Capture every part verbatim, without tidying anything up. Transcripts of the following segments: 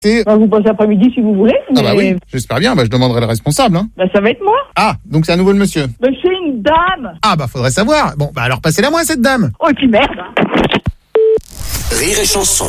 C'est... Bah, vous passez l'après-midi si vous voulez. Mais... Ah bah oui, j'espère bien, bah je demanderai le responsable. Hein. Bah ça va être moi. Ah, donc c'est à nouveau le monsieur. Bah c'est une dame. Ah bah faudrait savoir. Bon, bah alors passez-la moi cette dame. Oh et puis merde. Rire et chanson.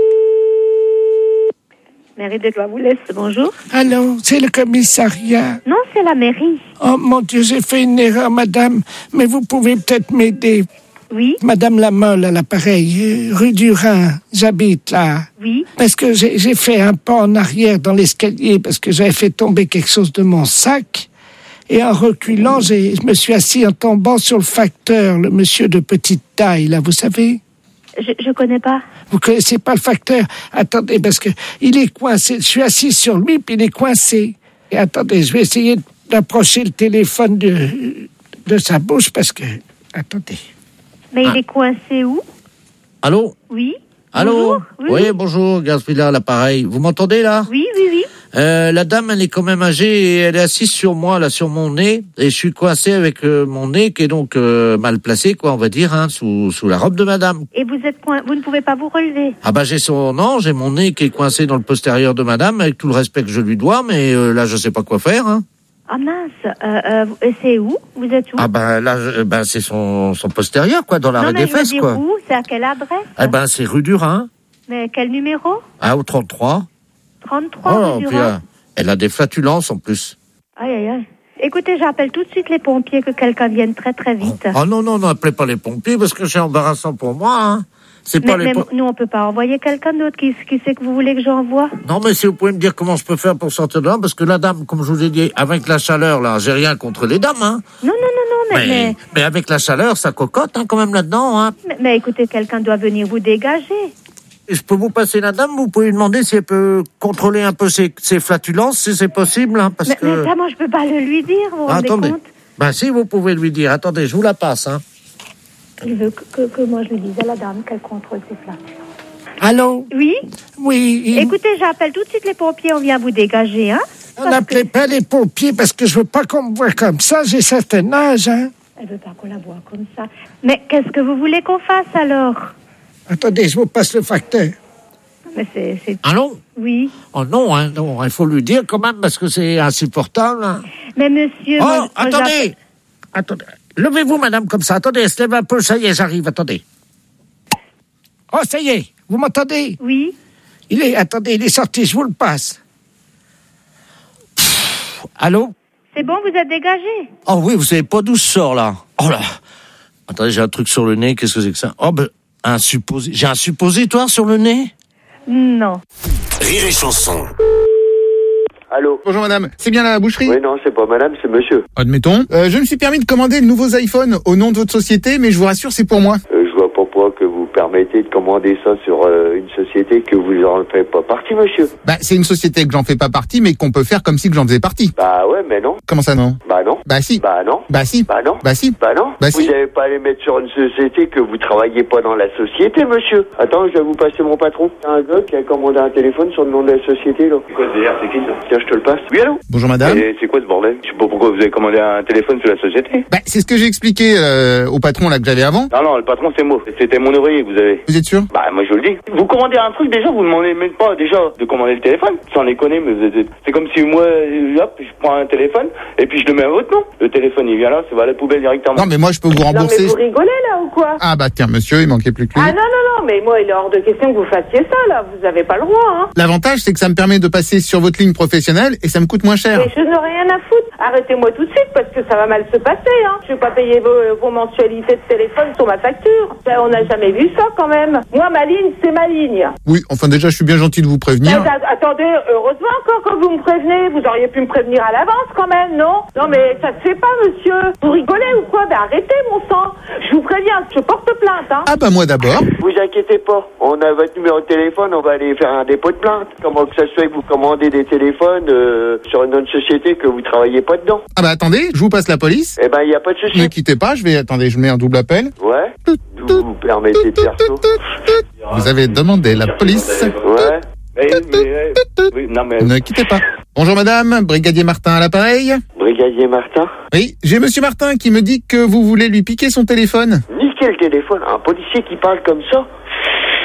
Mairie de Cloiboulès, bonjour. Allô, c'est le commissariat. Non, c'est la mairie. Oh mon Dieu, j'ai fait une erreur, madame, mais vous pouvez peut-être m'aider. Oui. Madame Lamolle à l'appareil, rue du Rhin, j'habite là. Oui. Parce que j'ai, j'ai fait un pas en arrière dans l'escalier parce que j'avais fait tomber quelque chose de mon sac. Et en reculant, j'ai, je me suis assis en tombant sur le facteur, le monsieur de petite taille, là, vous savez. Je, je connais pas. Vous connaissez pas le facteur? Attendez, parce que il est coincé. Je suis assis sur lui, puis il est coincé. Et attendez, je vais essayer d'approcher le téléphone de, de sa bouche, parce que... Attendez. Mais Ah. il est coincé où? Allô? Oui. Allô? Bonjour. Oui, Oui, oui. bonjour, Gaspilla, l'appareil. Vous m'entendez, là? Oui, oui, oui. Euh, la dame, elle est quand même âgée et elle est assise sur moi, là, sur mon nez. Et je suis coincé avec euh, mon nez qui est donc euh, mal placé, quoi, on va dire, hein, sous, sous la robe de madame. Et vous êtes coin... vous ne pouvez pas vous relever. Ah bah j'ai son... Non, j'ai mon nez qui est coincé dans le postérieur de madame, avec tout le respect que je lui dois, mais euh, là, je sais pas quoi faire, hein. Ah mince. Euh, euh, et c'est où? Vous êtes où? Ah bah là, je- ben c'est son, son postérieur, quoi, dans l'arrêt Non, mais des je veux fesses, dire quoi. où? C'est à quelle adresse? Eh ben, c'est rue du Rhin, Mais quel numéro? hein, au trente-trois. trente-trois, Oh, rue du puis, Rhin. euh, elle a des flatulences, en plus. Aïe, aïe, aïe. Écoutez, j'appelle tout de suite les pompiers, que quelqu'un vienne très, très vite. Oh non, non, n'appelez pas les pompiers, parce que c'est embarrassant pour moi, hein. C'est Mais, pas les mais po- nous, on peut pas envoyer quelqu'un d'autre. Qui, qui c'est que vous voulez que j'envoie? Non, mais si vous pouvez me dire comment je peux faire pour sortir de là, parce que la dame, comme je vous ai dit, avec la chaleur, là, j'ai rien contre les dames, hein. Non, non, non, non, mais... Mais, mais... mais avec la chaleur, ça cocotte, hein, quand même, là-dedans, hein. Mais, mais écoutez, quelqu'un doit venir vous dégager. Et je peux vous passer la dame, vous pouvez lui demander si elle peut contrôler un peu ses, ses flatulences, si c'est possible, hein, parce Mais, que... mais ça, moi, je peux pas le lui dire, vous vous Ah, rendez attendez. compte? Ben si, vous pouvez lui dire. Attendez, je vous la passe, hein. Il veut que, que, que moi, je lui dise à la dame qu'elle contrôle ses flatulences. Allô? Oui. Oui, il- Écoutez, j'appelle tout de suite les pompiers, on vient vous dégager, hein? on Parce n'appelait que- pas les pompiers parce que je veux pas qu'on me voie comme ça, j'ai certain âge, hein. Elle veut pas qu'on la voie comme ça. Mais qu'est-ce que vous voulez qu'on fasse, alors? Attendez, je vous passe le facteur. Mais c'est... c'est... Allô? Oui. Oh non, hein, non, il faut lui dire quand même, parce que c'est insupportable, hein. Mais monsieur... Oh, moi, moi, attendez! j'appelle- Attendez. Levez-vous, madame, comme ça. Attendez, elle se lève un peu. Ça y est, j'arrive. Attendez. Oh, ça y est. Vous m'entendez? Oui. Il est, attendez, il est sorti, je vous le passe. Pff, allô? C'est bon, vous êtes dégagé? Oh oui, vous savez pas d'où je sors, là. Oh là. Attendez, j'ai un truc sur le nez. Qu'est-ce que c'est que ça? Oh, ben, un supposé... J'ai un suppositoire sur le nez? Non. Rire et chanson. Allô? Bonjour madame, c'est bien la boucherie? Oui, non, c'est pas madame, c'est monsieur. Admettons. Euh, je me suis permis de commander de nouveaux iPhones au nom de votre société, mais je vous rassure, c'est pour moi. Euh, je vois pas pourquoi que vous permettez de commander ça sur euh, une société que vous en faites pas partie, monsieur. Bah, c'est une société que j'en fais pas partie, mais qu'on peut faire comme si que j'en faisais partie. Bah ouais, mais non. Comment ça non? Bah non. Bah si. Bah non. Bah si. Bah non. Bah si. Bah non. Bah vous si. n'allez pas aller mettre sur une société que vous travaillez pas dans la société, monsieur. Attends, je vais vous passer mon patron. C'est un gars qui a commandé un téléphone sur le nom de la société, là. C'est quoi ce délire? C'est qui ça? Tiens, je te le passe. Oui, allô? Bonjour madame. Et c'est quoi ce bordel? Je sais pas pourquoi vous avez commandé un téléphone sur la société. Bah, c'est ce que j'ai expliqué euh, au patron là que j'avais avant. Non, non, le patron c'est moi. C'était mon ouvrier que vous avez. Vous êtes sûr? Bah, moi je vous le dis. Vous commandez un truc déjà, vous demandez même pas déjà de commander le téléphone. Sans déconner, mais vous êtes... c'est comme si moi, euh, hop, je prends un téléphone et puis je le mets à votre nom. Le téléphone il vient là, ça va à la poubelle directement. Non mais moi je peux vous Non mais rembourser. vous rigolez là ou quoi? Ah bah tiens monsieur, il manquait plus que lui. Ah non, non, non, mais moi il est hors de question que vous fassiez ça là, vous avez pas le droit, hein. L'avantage c'est que ça me permet de passer sur votre ligne professionnelle et ça me coûte moins cher. Mais je n'ai rien à foutre. Arrêtez-moi tout de suite parce que ça va mal se passer, hein. Je vais pas payer vos, vos mensualités de téléphone sur ma facture. Ça, on n'a jamais vu ça quand même. Moi ma ligne c'est ma ligne. Oui, enfin déjà je suis bien gentil de vous prévenir. Mais, a- attendez, heureusement encore que vous me prévenez. Vous auriez pu me prévenir à l'avance quand même, non? Non mais ça se fait pas, monsieur. Vous rigolez ou quoi? Ben arrêtez, mon sang. Je vous préviens, je porte plainte, hein. Ah bah moi d'abord. Vous inquiétez pas. On a votre numéro de téléphone, on va aller faire un dépôt de plainte. Comment que ça se fait que vous commandez des téléphones euh, sur une autre société que vous travaillez pas dedans? Ah bah attendez, je vous passe la police. Eh ben, il y a pas de souci. Ne quittez pas, je vais... Attendez, je mets un double appel. Ouais. Vous vous permettez de faire ça? Vous avez demandé la police. Ouais. Mais, mais, oui, non mais... Ne quittez pas. Bonjour madame, brigadier Martin à l'appareil. Brigadier Martin? Oui, j'ai monsieur Martin qui me dit que vous voulez lui piquer son téléphone. Niquez le téléphone. Un policier qui parle comme ça?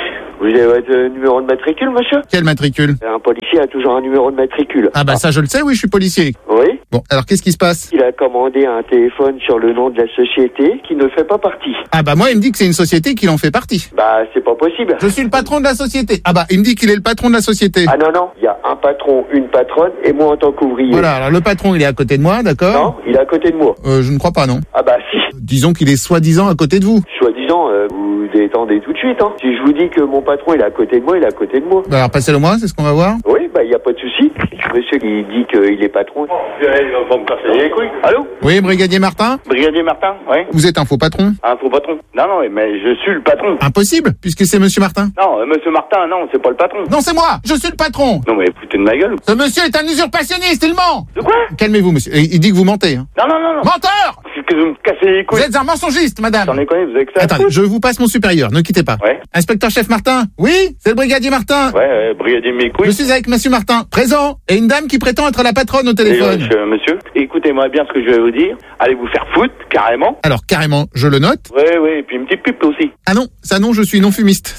Vous avez votre euh, numéro de matricule, monsieur? Quel matricule? Un policier a toujours un numéro de matricule. Ah bah ça je le sais, oui, je suis policier. Oui. Bon, alors qu'est-ce qui se passe? Il a commandé un téléphone sur le nom de la société qui ne fait pas partie. Ah bah moi il me dit que c'est une société qui en fait partie. Bah, c'est pas possible. Je suis le patron de la société. Ah bah il me dit qu'il est le patron de la société. Ah non, non, il y a un patron, une patronne et moi en tant qu'ouvrier. Voilà, alors le patron il est à côté de moi, d'accord? Non, il est à côté de moi. Euh, je ne crois pas, non. Ah bah si. Disons qu'il est soi-disant à côté de vous. Soi-disant, euh, vous détendez tout de suite, hein. Si je vous dis que mon patron il est à côté de moi, il est à côté de moi. Bah alors passez-le moi, c'est ce qu'on va voir. Oui, bah il y a pas de souci. Monsieur qui dit qu'il est patron. Il va me casser les couilles. Allô? Oui, brigadier Martin? Brigadier Martin, oui. Vous êtes un faux patron? Un faux patron. Non, non, mais je suis le patron. Impossible, puisque c'est monsieur Martin. Non, euh, monsieur Martin, non, c'est pas le patron. Non, c'est moi, je suis le patron. Non, mais foutez de ma gueule. Ce monsieur est un usurpationniste, il ment. De quoi? Calmez-vous, monsieur. Il dit que vous mentez. Hein. Non, non, non, non. Menteur! C'est que vous me cassez les Vous couilles. êtes un mensongiste, madame. J'en ai connu, vous avez que ça. à Attendez, foutre. je vous passe mon supérieur, ne quittez pas. Ouais. Inspecteur-chef Martin? Oui, c'est le brigadier Martin. Ouais, ouais, brigadier mes couilles. Je suis avec monsieur Martin, présent, et une dame qui prétend être la patronne au Et, téléphone. euh, je- monsieur, écoutez-moi bien ce que je vais vous dire. Allez vous faire foutre, carrément. Alors, carrément, je le note. Ouais, ouais, et puis une petite pub aussi. Ah non, ça non, je suis non-fumiste.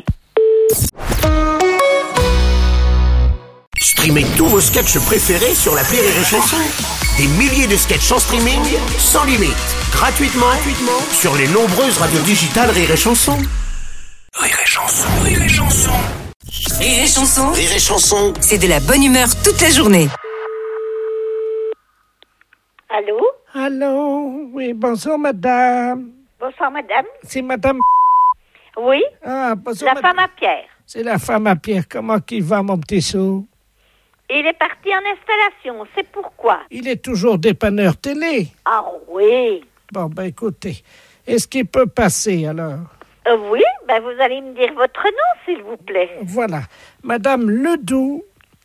Streamez tous vos sketchs préférés sur l'appli Rire et Chanson. Des milliers de sketchs en streaming, sans limite, gratuitement, gratuitement sur les nombreuses radios digitales Rire et Chanson. Rire et Chanson, Rire et Chanson. Rire et Chanson, Rire et Chanson. c'est de la bonne humeur toute la journée. Allô? Allô? Oui, bonjour, madame. Bonsoir, madame. C'est madame... Oui, Ah, bonjour, la madame. femme à Pierre. C'est la femme à Pierre. Comment qu'il va, mon petit sou? Il est parti en installation, c'est pourquoi? Il est toujours dépanneur télé. Ah oui. Bon, ben écoutez, est-ce qu'il peut passer, alors? Euh, oui, ben vous allez me dire votre nom, s'il vous plaît. Voilà. Madame Ledoux,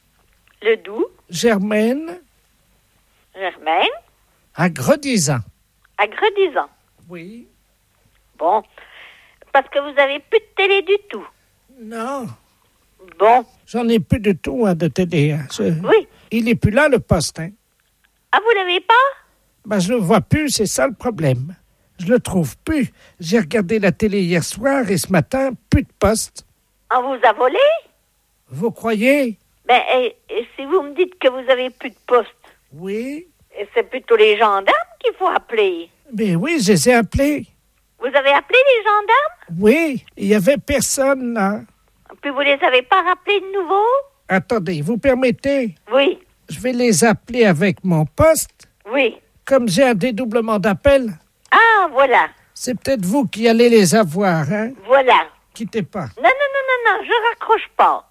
Le Doux, Germaine, Germaine, à Gredizan. à Gredizan. Oui. Bon, parce que vous avez plus de télé du tout. Non. Bon, J'en ai plus de tout, hein, de télé. Hein. Je- oui. Il est plus là, le poste, hein. Ah, vous l'avez pas? Ben, je le vois plus, c'est ça le problème. Je le trouve plus. J'ai regardé la télé hier soir et ce matin, plus de poste. On vous a volé? Vous croyez? Ben, et, et si vous me dites que vous avez plus de poste, Oui. et c'est plutôt les gendarmes qu'il faut appeler. Ben oui, je les ai appelés. Vous avez appelé les gendarmes? Oui, il y avait personne, là. Puis vous les avez pas rappelés de nouveau? Attendez, vous permettez? Oui, Je vais les appeler avec mon poste. oui. Comme j'ai un dédoublement d'appel, Ah, voilà, c'est peut-être vous qui allez les avoir, hein? voilà. Quittez pas. Non, non, non, non, non, je raccroche pas.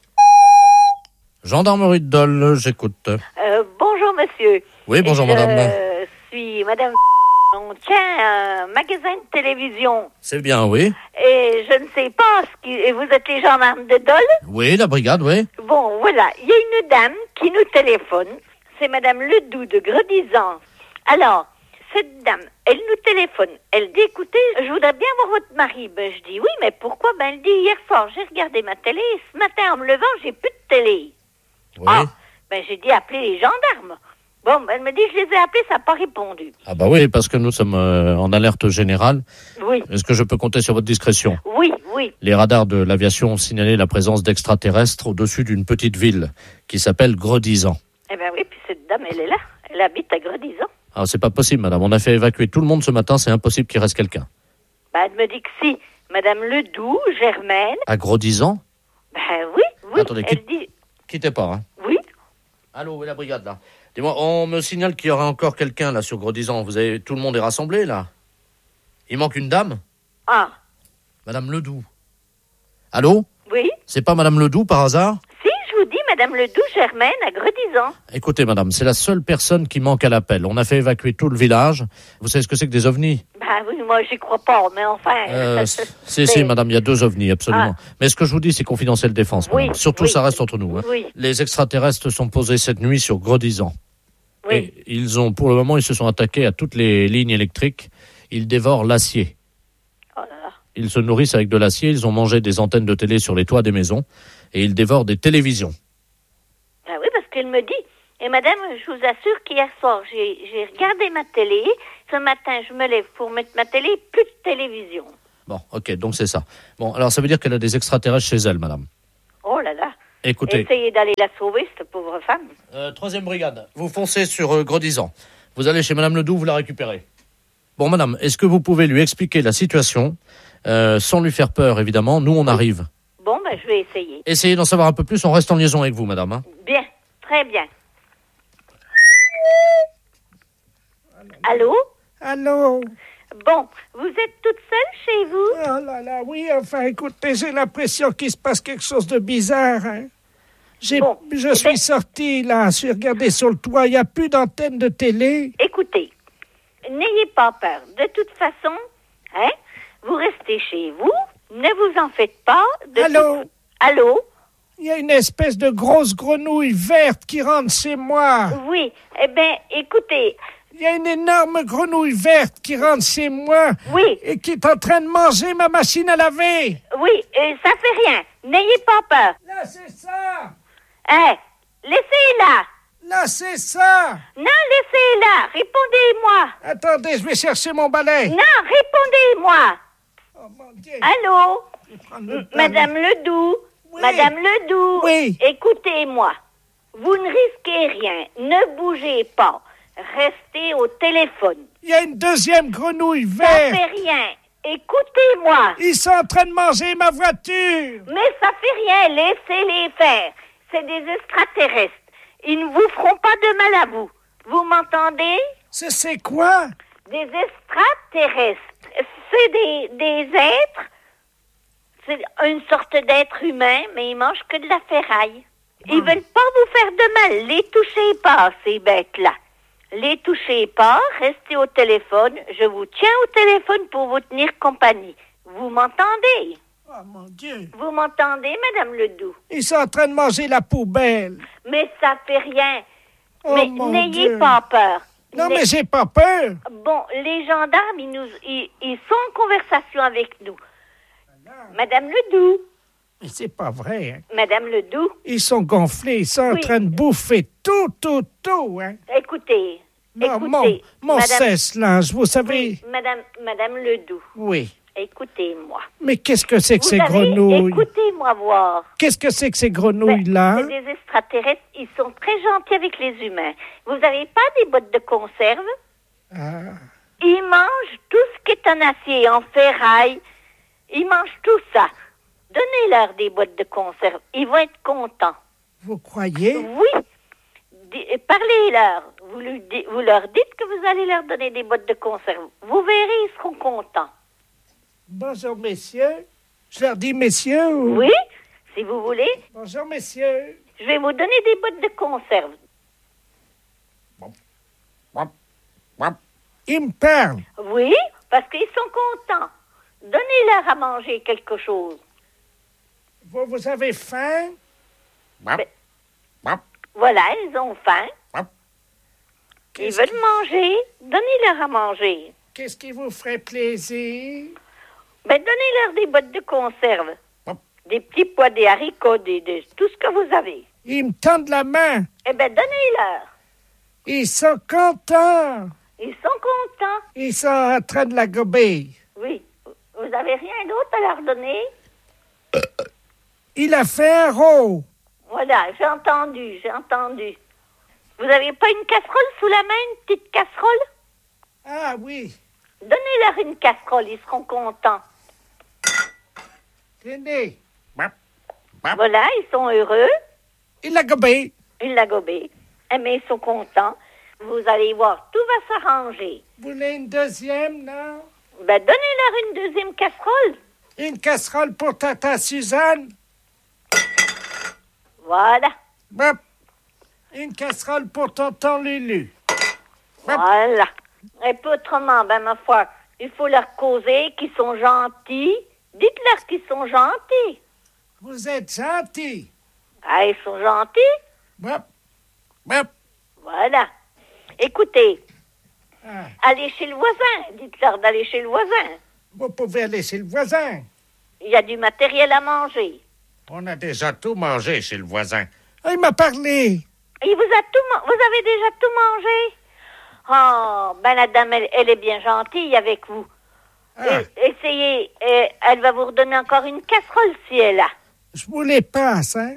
Gendarmerie de Dole, j'écoute. Euh, bonjour, monsieur. Oui, bonjour, je madame. Je suis madame... On tient un magasin de télévision. C'est bien, oui. Et je ne sais pas, ce qui... et vous êtes les gendarmes de Dole? Oui, la brigade, oui. Bon, voilà, il y a une dame qui nous téléphone. C'est madame Ledoux de Gredizan. Alors, cette dame, elle nous téléphone. Elle dit, écoutez, je voudrais bien voir votre mari. Ben, je dis, oui, mais pourquoi? Ben, elle dit, hier soir, j'ai regardé ma télé. Et ce matin, en me levant, j'ai plus de télé. Oui. Ah, ben, j'ai dit, appelez les gendarmes. Bon, ben, elle me dit, je les ai appelés, ça n'a pas répondu. Ah bah oui, parce que nous sommes euh, en alerte générale. Oui, Est-ce que je peux compter sur votre discrétion? oui, oui. Les radars de l'aviation ont signalé la présence d'extraterrestres au-dessus d'une petite ville qui s'appelle Gredizan. Eh ben oui, puis cette dame, elle est là. Elle habite à Gredizan. Ah, c'est pas possible, madame. On a fait évacuer tout le monde ce matin, c'est impossible qu'il reste quelqu'un. Ben, elle me dit que si. Madame Ledoux, Germaine. À Gredizan? Ben oui, oui. Attendez, elle quitte- dit, Quittez pas, hein. oui. Allô, où est la brigade, là? Dis-moi, on me signale qu'il y aura encore quelqu'un, là, sur Gredizan. Vous avez... Tout le monde est rassemblé, là? Il manque une dame? Ah, Madame Ledoux. Allô? oui. C'est pas Madame Ledoux, par hasard? Si, je vous dis, Madame Ledoux, Germaine, à Gredizan. Écoutez, madame, c'est la seule personne qui manque à l'appel. On a fait évacuer tout le village. Vous savez ce que c'est que des ovnis? Ben oui, moi, j'y crois pas, mais enfin... Euh, c'est- si, si, madame, il y a deux ovnis, absolument. Mais ce que je vous dis, c'est confidentiel défense, Oui, madame. Surtout, oui. ça reste entre nous. Hein. Oui. Les extraterrestres sont posés cette nuit sur Gredizan. Oui. Et ils ont, pour le moment, ils se sont attaqués à toutes les lignes électriques. Ils dévorent l'acier. Oh là là. Ils se nourrissent avec de l'acier. Ils ont mangé des antennes de télé sur les toits des maisons. Et ils dévorent des télévisions. Ben oui, parce qu'elle me dit... Et madame, je vous assure qu'hier soir, j'ai, j'ai regardé ma télé. Ce matin, je me lève pour mettre ma télé, plus de télévision. Bon, ok, donc c'est ça. Bon, alors ça veut dire qu'elle a des extraterrestres chez elle, madame. Oh là là. Écoutez. Essayez d'aller la sauver, cette pauvre femme. Euh, troisième brigade, vous foncez sur euh, Gredizan. Vous allez chez madame Ledoux, vous la récupérez. Bon, madame, est-ce que vous pouvez lui expliquer la situation, euh, sans lui faire peur, évidemment. Nous, on arrive. Bon, ben, je vais essayer. Essayez d'en savoir un peu plus, on reste en liaison avec vous, madame. Hein. Bien, très bien. Allô? Allô? Bon, vous êtes toute seule chez vous? Oh là là, oui, enfin, écoutez, j'ai l'impression qu'il se passe quelque chose de bizarre. Hein. J'ai, bon, je suis ben... sorti, là, je suis regardé sur le toit, il n'y a plus d'antenne de télé. Écoutez, n'ayez pas peur. De toute façon, hein, vous restez chez vous, ne vous en faites pas. De Allô? Tout... Allô? Il y a une espèce de grosse grenouille verte qui rentre chez moi. Oui, eh bien, écoutez... Il y a une énorme grenouille verte qui rentre chez moi. Oui. Et qui est en train de manger ma machine à laver. Oui, euh, ça fait rien. N'ayez pas peur. Là, c'est ça. Hein, laissez-la. Là, c'est ça. Non, laissez-la. Répondez-moi. Attendez, je vais chercher mon balai. Non, répondez-moi. Oh, mon Dieu. Allô? M- Madame Ledoux. Oui. Madame Ledoux. Oui. Écoutez-moi. Vous ne risquez rien. Ne bougez pas. Restez au téléphone. Il y a une deuxième grenouille verte. Ça fait rien. Écoutez-moi. Ils sont en train de manger ma voiture. Mais ça fait rien. Laissez-les faire. C'est des extraterrestres. Ils ne vous feront pas de mal à vous. Vous m'entendez? C'est, c'est quoi? Des extraterrestres. C'est des, des êtres. C'est une sorte d'être humain, mais ils mangent que de la ferraille. Ils veulent pas vous faire de mal. Les touchez pas, ces bêtes-là. Les touchez pas, restez au téléphone. Je vous tiens au téléphone pour vous tenir compagnie. Vous m'entendez? Oh, mon Dieu. Vous m'entendez, Madame Ledoux? Ils sont en train de manger la poubelle. Mais ça fait rien. Oh, mais mon n'ayez Dieu. pas peur. Non, Les... mais j'ai pas peur. Bon, les gendarmes, ils, nous, ils, ils sont en conversation avec nous. Madame Ledoux. Mais c'est pas vrai, hein. Madame Ledoux. Ils sont gonflés, ils sont Oui. en train de bouffer tout, tout, tout, hein. Écoutez, Non, écoutez. mon, mon Madame... cesse-linge, vous savez. Oui, Madame, Madame Ledoux. Oui. Écoutez-moi. Mais qu'est-ce que c'est que Vous ces savez, grenouilles? Écoutez-moi voir. Qu'est-ce que c'est que ces grenouilles-là? Ben, c'est des extraterrestres, ils sont très gentils avec les humains. Vous n'avez pas des boîtes de conserve? Ah. Ils mangent tout ce qui est en acier, en ferraille. Ils mangent tout ça. Donnez-leur des boîtes de conserve. Ils vont être contents. Vous croyez? Oui. D- Parlez-leur. Vous, lui di- vous leur dites que vous allez leur donner des boîtes de conserve. Vous verrez, ils seront contents. Bonjour, messieurs. Je leur dis messieurs ou... Oui, si vous voulez. Bonjour, messieurs. Je vais vous donner des boîtes de conserve. Ils me parlent. Oui, parce qu'ils sont contents. Donnez-leur à manger quelque chose. Vous, vous avez faim? Ben, voilà, ils ont faim. Ils Qu'est-ce veulent qui- manger. Donnez-leur à manger. Qu'est-ce qui vous ferait plaisir? Ben, donnez-leur des boîtes de conserve. Des petits pois, des haricots, des, des- tout ce que vous avez. Ils me tendent la main. Eh bien, donnez-leur. Ils sont contents. Ils sont contents. Ils sont en train de la gober. Oui. Vous avez rien d'autre à leur donner? Il a fait un rot. Voilà, j'ai entendu, j'ai entendu. Vous avez pas une casserole sous la main, une petite casserole? Ah oui. Donnez-leur une casserole, ils seront contents. Tenez. Voilà, ils sont heureux. Il l'a gobé. Ils l'a gobé. Eh bien, ils sont contents. Vous allez voir, tout va s'arranger. Vous voulez une deuxième, non? Ben, donnez-leur une deuxième casserole. Une casserole pour Tata Suzanne. Voilà. Bop. Une casserole pour Tonton Lulu. Voilà. Et puis autrement, ben, ma foi, il faut leur causer qu'ils sont gentils. Dites-leur qu'ils sont gentils. Vous êtes gentil. Ah, ils sont gentils? Bop. Bop. Voilà. Écoutez, Ah. allez chez le voisin. Dites-leur d'aller chez le voisin. Vous pouvez aller chez le voisin. Il y a du matériel à manger. On a déjà tout mangé chez le voisin. Ah, il m'a parlé. Il vous a tout ma- Vous avez déjà tout mangé? Oh, ben la dame, elle, elle est bien gentille avec vous. Ah. Et, essayez, euh, elle va vous redonner encore une casserole si elle a. Je vous les passe, hein.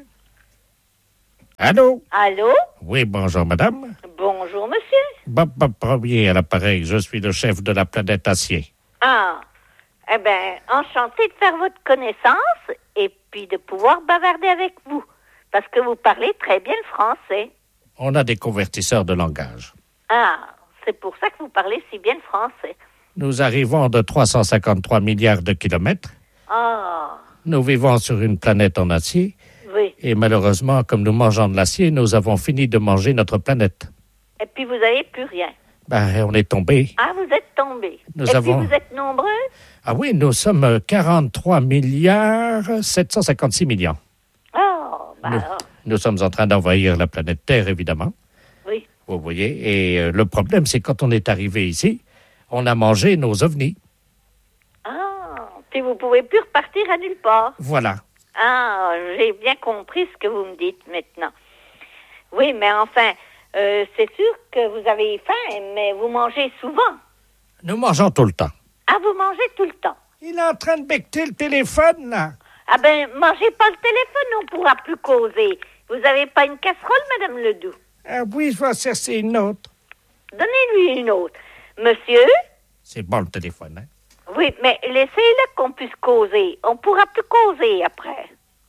Allô? Allô? Oui, bonjour, madame. Bonjour, monsieur. Bob Bob Premier à l'appareil. Je suis le chef de la planète Acier. Ah, eh bien, enchanté de faire votre connaissance et puis de pouvoir bavarder avec vous. Parce que vous parlez très bien le français. On a des convertisseurs de langage. Ah, c'est pour ça que vous parlez si bien le français. Nous arrivons de trois cent cinquante-trois milliards de kilomètres. Ah, Nous vivons sur une planète en acier. oui. Et malheureusement, comme nous mangeons de l'acier, nous avons fini de manger notre planète. Et puis vous n'avez plus rien. Ben, on est tombé. Ah, vous êtes tombé. Nous et avons- puis vous êtes nombreux? Ah oui, nous sommes quarante-trois milliards sept cent cinquante-six millions. Oh, bah Nous, alors, nous sommes en train d'envahir la planète Terre, évidemment. oui. Vous voyez. Et euh, le problème, c'est quand on est arrivé ici, on a mangé nos ovnis. Ah, puis vous pouvez plus repartir à nulle part. Voilà. Ah, j'ai bien compris ce que vous me dites maintenant. Oui, mais enfin, euh, c'est sûr que vous avez faim, mais vous mangez souvent. Nous mangeons tout le temps. Ah, vous mangez tout le temps. Il est en train de becter le téléphone, là. Ah ben, mangez pas le téléphone, on pourra plus causer. Vous avez pas une casserole, Madame Ledoux? Ah oui, je vais en chercher une autre. Donnez-lui une autre. Monsieur? C'est bon, le téléphone, hein? Oui, mais laissez-le qu'on puisse causer. On pourra plus causer après.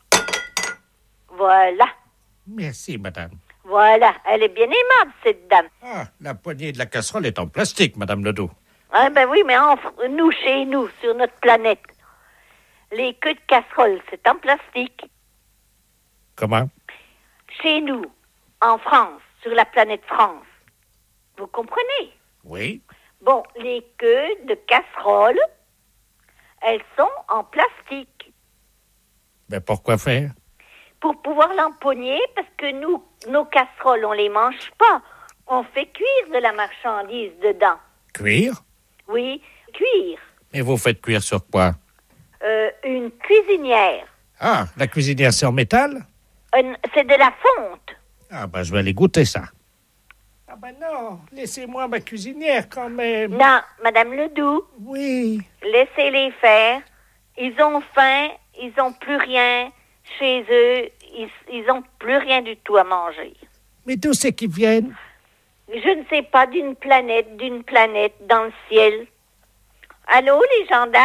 Voilà. Merci, madame. Voilà. Elle est bien aimable, cette dame. Ah, la poignée de la casserole est en plastique, madame Ledoux. Ah ben oui, mais en, nous, chez nous, sur notre planète, les queues de casserole, c'est en plastique. Comment? Chez nous, en France, sur la planète France. Vous comprenez? Oui. Bon, les queues de casserole, elles sont en plastique. Mais pourquoi faire? Pour pouvoir l'empoigner, parce que nous, nos casseroles, on les mange pas. On fait cuire de la marchandise dedans. Cuire? Oui, cuire. Et vous faites cuire sur quoi? Euh, une cuisinière. Ah, la cuisinière, c'est en métal? Une- c'est de la fonte. Ah, ben, je vais aller goûter ça. Ah ben non, laissez-moi ma cuisinière quand même. Non, Madame Ledoux, Oui. laissez-les faire. Ils ont faim, ils ont plus rien chez eux. Ils, ils ont plus rien du tout à manger. Mais d'où c'est qu'ils viennent? Je ne sais pas, d'une planète, d'une planète, dans le ciel. Allô, les gendarmes?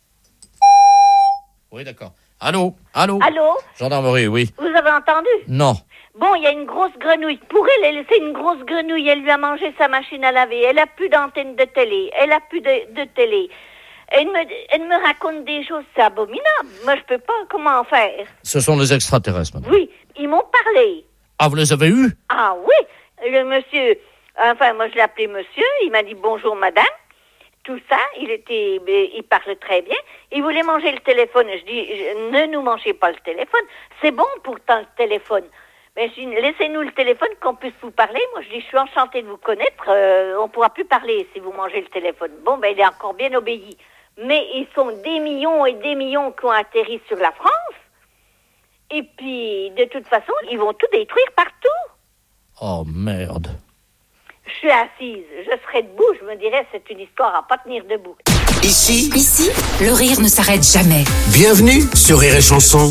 Oui, d'accord. Allô? Allô? Allô? Gendarmerie, oui. Vous avez entendu? Non. Bon, il y a une grosse grenouille. Pour elle, elle c'est une grosse grenouille. Elle lui a mangé sa machine à laver. Elle a plus d'antenne de télé. Elle a plus de, de télé. Elle me, elle me raconte des choses, c'est abominable. Moi, je peux pas. Comment faire? Ce sont les extraterrestres, madame. Oui, ils m'ont parlé. Ah, vous les avez eus? Ah oui, le monsieur, enfin, moi, je l'ai appelé monsieur. Il m'a dit bonjour, madame. Tout ça, il était, il parle très bien. Il voulait manger le téléphone. Je dis, je- ne nous mangez pas le téléphone. C'est bon pourtant le téléphone. Mais je dis, laissez-nous le téléphone qu'on puisse vous parler. Moi, je dis, je suis enchantée de vous connaître. Euh, on pourra plus parler si vous mangez le téléphone. Bon, ben, il est encore bien obéi. Mais ils sont des millions et des millions qui ont atterri sur la France. Et puis, de toute façon, ils vont tout détruire partout. Oh, merde. Je suis assise, je serai debout, je me dirais c'est une histoire à pas tenir debout. Ici, Ici, le rire ne s'arrête jamais. bienvenue sur Rire et Chanson.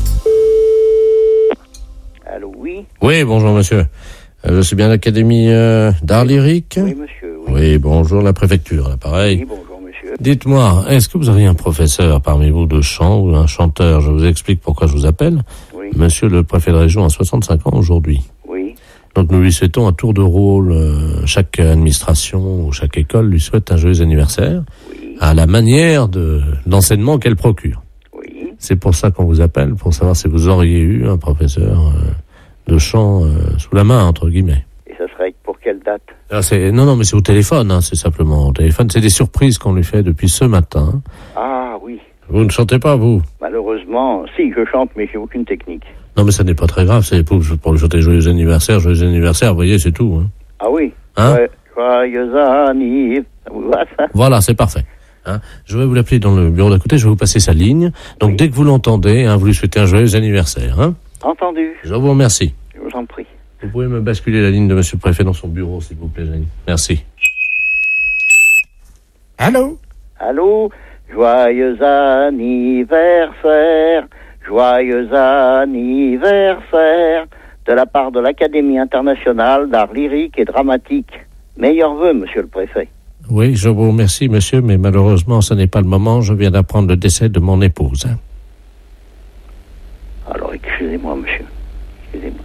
Allô, oui? Oui, bonjour, monsieur. Euh, je suis bien à l'Académie euh, d'art lyrique? Oui, monsieur, oui. Oui, bonjour, la préfecture, là, pareil. Oui, bonjour, monsieur. Dites-moi, est-ce que vous auriez un professeur parmi vous de chant ou un chanteur? Je vous explique pourquoi je vous appelle. Oui. Monsieur le préfet de région a soixante-cinq ans aujourd'hui. Oui. Donc nous lui souhaitons un tour de rôle. euh, chaque administration ou chaque école lui souhaite un joyeux anniversaire Oui. à la manière de l'enseignement qu'elle procure. Oui. C'est pour ça qu'on vous appelle, pour savoir si vous auriez eu un professeur euh, de chant euh, sous la main, entre guillemets. Et ça serait pour quelle date? Ah, c'est, non, non, mais c'est au téléphone, hein, c'est simplement au téléphone. C'est des surprises qu'on lui fait depuis ce matin. Ah, oui. Vous ne chantez pas, vous? Malheureusement, si, je chante, mais j'ai aucune technique. Non, mais ça n'est pas très grave, c'est pour, pour lui chanter joyeux anniversaire, joyeux anniversaire, vous voyez, c'est tout. Hein. Ah oui? Hein? Ouais. Joyeux anniversaire. Ça vous va, ça? Voilà, c'est parfait. Hein, je vais vous l'appeler dans le bureau d'à côté, je vais vous passer sa ligne. Donc, oui. Dès que vous l'entendez, hein, vous lui souhaitez un joyeux anniversaire. Hein. Entendu. Je vous remercie. Je vous en prie. Vous pouvez me basculer la ligne de monsieur le préfet dans son bureau, s'il vous plaît, Jeanne. Merci. Allô? Allô? Joyeux anniversaire, joyeux anniversaire, de la part de l'Académie internationale d'art lyrique et dramatique. Meilleurs vœux, monsieur le préfet. Oui, je vous remercie, monsieur, mais malheureusement, ce n'est pas le moment. Je viens d'apprendre le décès de mon épouse. Hein. Alors, excusez-moi, monsieur. Excusez-moi.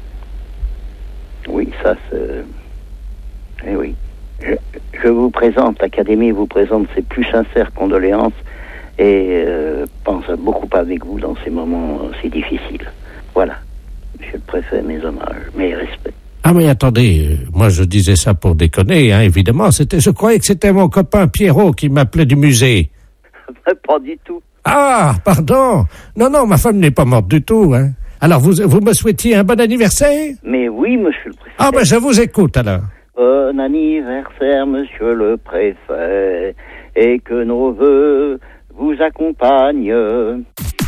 Oui, ça, c'est... Eh oui. Je, je vous présente, l'Académie vous présente ses plus sincères condoléances et euh, pense beaucoup avec vous dans ces moments si difficiles. Voilà. Monsieur le préfet, mes hommages, mes respects. Ah mais attendez, euh, moi je disais ça pour déconner, hein, évidemment. C'était, je croyais que c'était mon copain Pierrot qui m'appelait du musée. Pas du tout. Ah, pardon. Non, non, ma femme n'est pas morte du tout. Hein. Alors vous, vous me souhaitiez un bon anniversaire? Mais oui, monsieur le préfet. Ah ben je vous écoute alors. Bon anniversaire, monsieur le préfet, et que nos vœux vous accompagnent. Rire